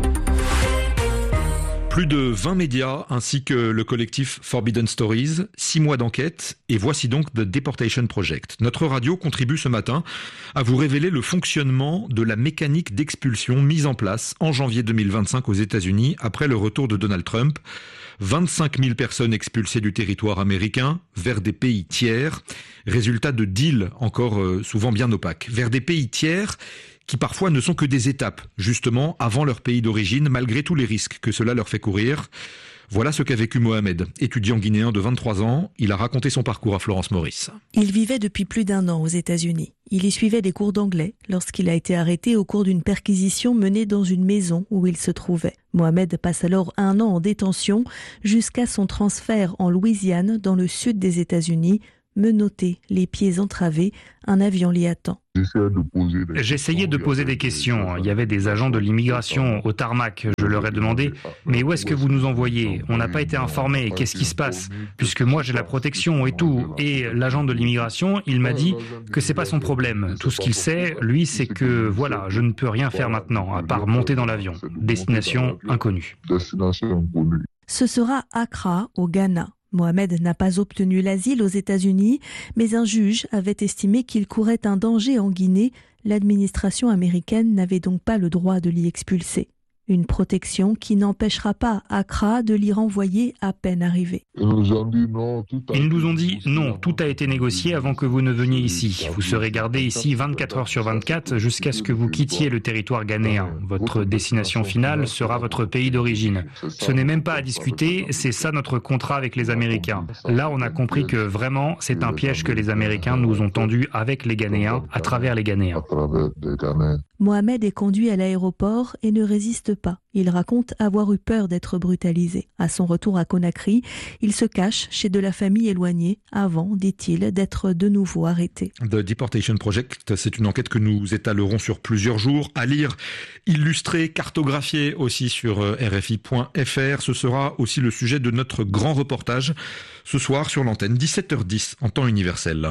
Plus de 20 médias ainsi que le collectif Forbidden Stories, 6 mois d'enquête et voici donc The Deportation Project. Notre radio contribue ce matin à vous révéler le fonctionnement de la mécanique d'expulsion mise en place en janvier 2025 aux États-Unis après le retour de Donald Trump. 25 000 personnes expulsées du territoire américain vers des pays tiers. Résultat de deals encore souvent bien opaques. Vers des pays tiers qui parfois ne sont que des étapes, justement, avant leur pays d'origine, malgré tous les risques que cela leur fait courir. Voilà ce qu'a vécu Mohamed, étudiant guinéen de 23 ans. Il a raconté son parcours à Florence Maurice. Il vivait depuis plus d'1 an aux États-Unis. Il y suivait des cours d'anglais lorsqu'il a été arrêté au cours d'une perquisition menée dans une maison où il se trouvait. Mohamed passe alors 1 an en détention jusqu'à son transfert en Louisiane, dans le sud des États-Unis. Menotté, les pieds entravés, un avion l'y attend. J'essayais de poser des questions. Il y avait des agents de l'immigration au tarmac. Je leur ai demandé « Mais où est-ce que vous nous envoyez ? On n'a pas été informés. Qu'est-ce qui se passe ? Puisque moi j'ai la protection et tout. » Et l'agent de l'immigration, il m'a dit que c'est pas son problème. Tout ce qu'il sait, lui, c'est que voilà, je ne peux rien faire maintenant, à part monter dans l'avion. Destination inconnue. Ce sera Accra, au Ghana. Mohamed n'a pas obtenu l'asile aux États-Unis, mais un juge avait estimé qu'il courait un danger en Guinée. L'administration américaine n'avait donc pas le droit de l'y expulser. Une protection qui n'empêchera pas Accra de l'y renvoyer à peine arrivé. Ils nous ont dit non, tout a été négocié avant que vous ne veniez ici. Vous serez gardé ici 24 heures sur 24 jusqu'à ce que vous quittiez le territoire ghanéen. Votre destination finale sera votre pays d'origine. Ce n'est même pas à discuter, c'est ça notre contrat avec les Américains. Là, on a compris que vraiment, c'est un piège que les Américains nous ont tendu avec les Ghanéens, à travers les Ghanéens. Mohamed est conduit à l'aéroport et ne résiste pas. Il raconte avoir eu peur d'être brutalisé. À son retour à Conakry, il se cache chez de la famille éloignée avant, dit-il, d'être de nouveau arrêté. The Deportation Project, c'est une enquête que nous étalerons sur plusieurs jours, à lire, illustrée, cartographiée aussi sur RFI.fr. Ce sera aussi le sujet de notre grand reportage ce soir sur l'antenne, 17h10 en temps universel.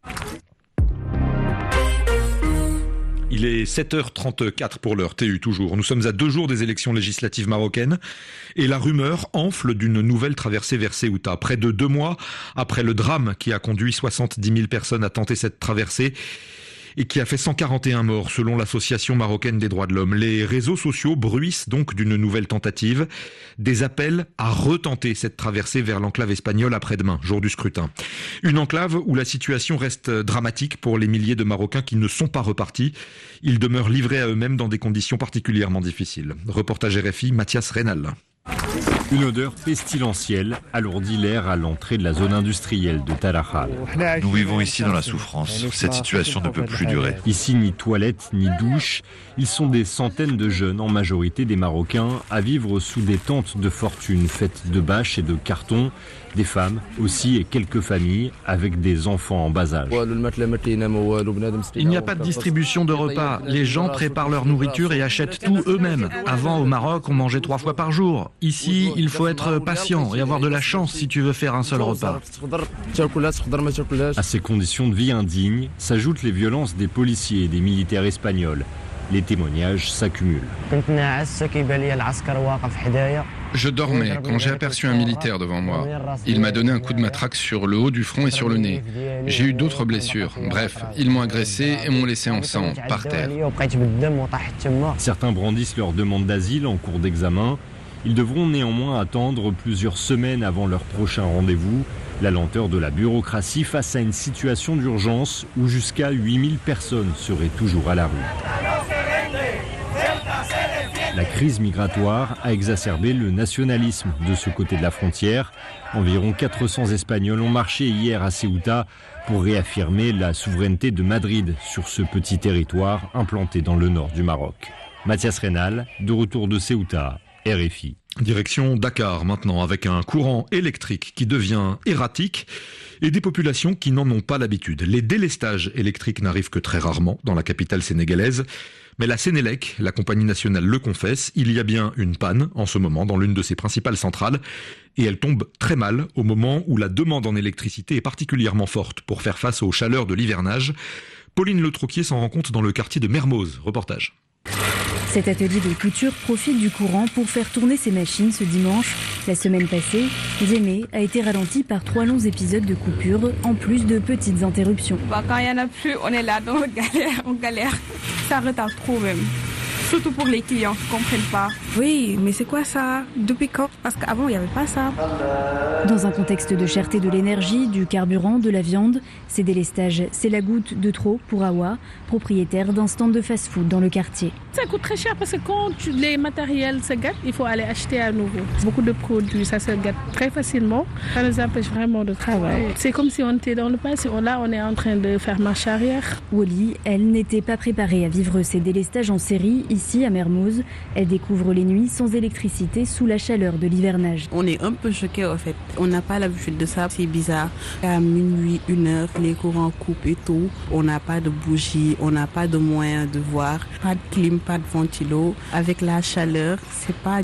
Il est 7h34 pour l'heure, TU toujours. Nous sommes à 2 jours des élections législatives marocaines et la rumeur enfle d'une nouvelle traversée vers Ceuta. Près de 2 mois après le drame qui a conduit 70 000 personnes à tenter cette traversée et qui a fait 141 morts selon l'Association marocaine des droits de l'homme. Les réseaux sociaux bruissent donc d'une nouvelle tentative, des appels à retenter cette traversée vers l'enclave espagnole après-demain, jour du scrutin. Une enclave où la situation reste dramatique pour les milliers de Marocains qui ne sont pas repartis. Ils demeurent livrés à eux-mêmes dans des conditions particulièrement difficiles. Reportage RFI, Mathias Reynal. Une odeur pestilentielle alourdit l'air à l'entrée de la zone industrielle de Tarajal. Nous vivons ici dans la souffrance. Cette situation ne peut plus durer. Ici, ni toilette, ni douche. Ils sont des centaines de jeunes, en majorité des Marocains, à vivre sous des tentes de fortune faites de bâches et de cartons. Des femmes aussi et quelques familles avec des enfants en bas âge. Il n'y a pas de distribution de repas. Les gens préparent leur nourriture et achètent tout eux-mêmes. Avant, au Maroc, on mangeait 3 fois par jour. Ici, il faut être patient et avoir de la chance si tu veux faire un seul repas. À ces conditions de vie indignes s'ajoutent les violences des policiers et des militaires espagnols. Les témoignages s'accumulent. Je dormais quand j'ai aperçu un militaire devant moi. Il m'a donné un coup de matraque sur le haut du front et sur le nez. J'ai eu d'autres blessures. Bref, ils m'ont agressé et m'ont laissé en sang, par terre. Certains brandissent leur demande d'asile en cours d'examen. Ils devront néanmoins attendre plusieurs semaines avant leur prochain rendez-vous. La lenteur de la bureaucratie face à une situation d'urgence où jusqu'à 8000 personnes seraient toujours à la rue. La crise migratoire a exacerbé le nationalisme de ce côté de la frontière. Environ 400 Espagnols ont marché hier à Ceuta pour réaffirmer la souveraineté de Madrid sur ce petit territoire implanté dans le nord du Maroc. Mathias Reynal, de retour de Ceuta, RFI. Direction Dakar maintenant, avec un courant électrique qui devient erratique et des populations qui n'en ont pas l'habitude. Les délestages électriques n'arrivent que très rarement dans la capitale sénégalaise. Mais la Sénélec, la compagnie nationale, le confesse, il y a bien une panne en ce moment dans l'une de ses principales centrales et elle tombe très mal au moment où la demande en électricité est particulièrement forte pour faire face aux chaleurs de l'hivernage. Pauline Le Troquier s'en rend compte dans le quartier de Mermoz. Reportage. Cet atelier de couture profite du courant pour faire tourner ses machines ce dimanche. La semaine passée, Jémé a été ralenti par 3 longs épisodes de coupure, en plus de petites interruptions. Quand il n'y en a plus, on est là, donc on galère. Ça retarde trop même. Surtout pour les clients qui ne comprennent pas. Oui, mais c'est quoi ça? Depuis quand? Parce qu'avant, il n'y avait pas ça. Dans un contexte de cherté de l'énergie, du carburant, de la viande, ces délestages, c'est la goutte de trop pour Awa, propriétaire d'un stand de fast-food dans le quartier. Ça coûte très cher parce que quand les matériels se gâtent, il faut aller acheter à nouveau. Beaucoup de produits, ça se gâte très facilement. Ça nous empêche vraiment de travailler. C'est comme si on était dans le passé. Là, on est en train de faire marche arrière. Wally, elle n'était pas préparée à vivre ces délestages en série. Ici, à Mermoz, elle découvre les nuits sans électricité sous la chaleur de l'hivernage. On est un peu choqués en fait. On n'a pas l'habitude de ça, c'est bizarre. À minuit, 1h, les courants coupent et tout. On n'a pas de bougies, on n'a pas de moyens de voir. Pas de clim, pas de ventilo. Avec la chaleur, c'est pas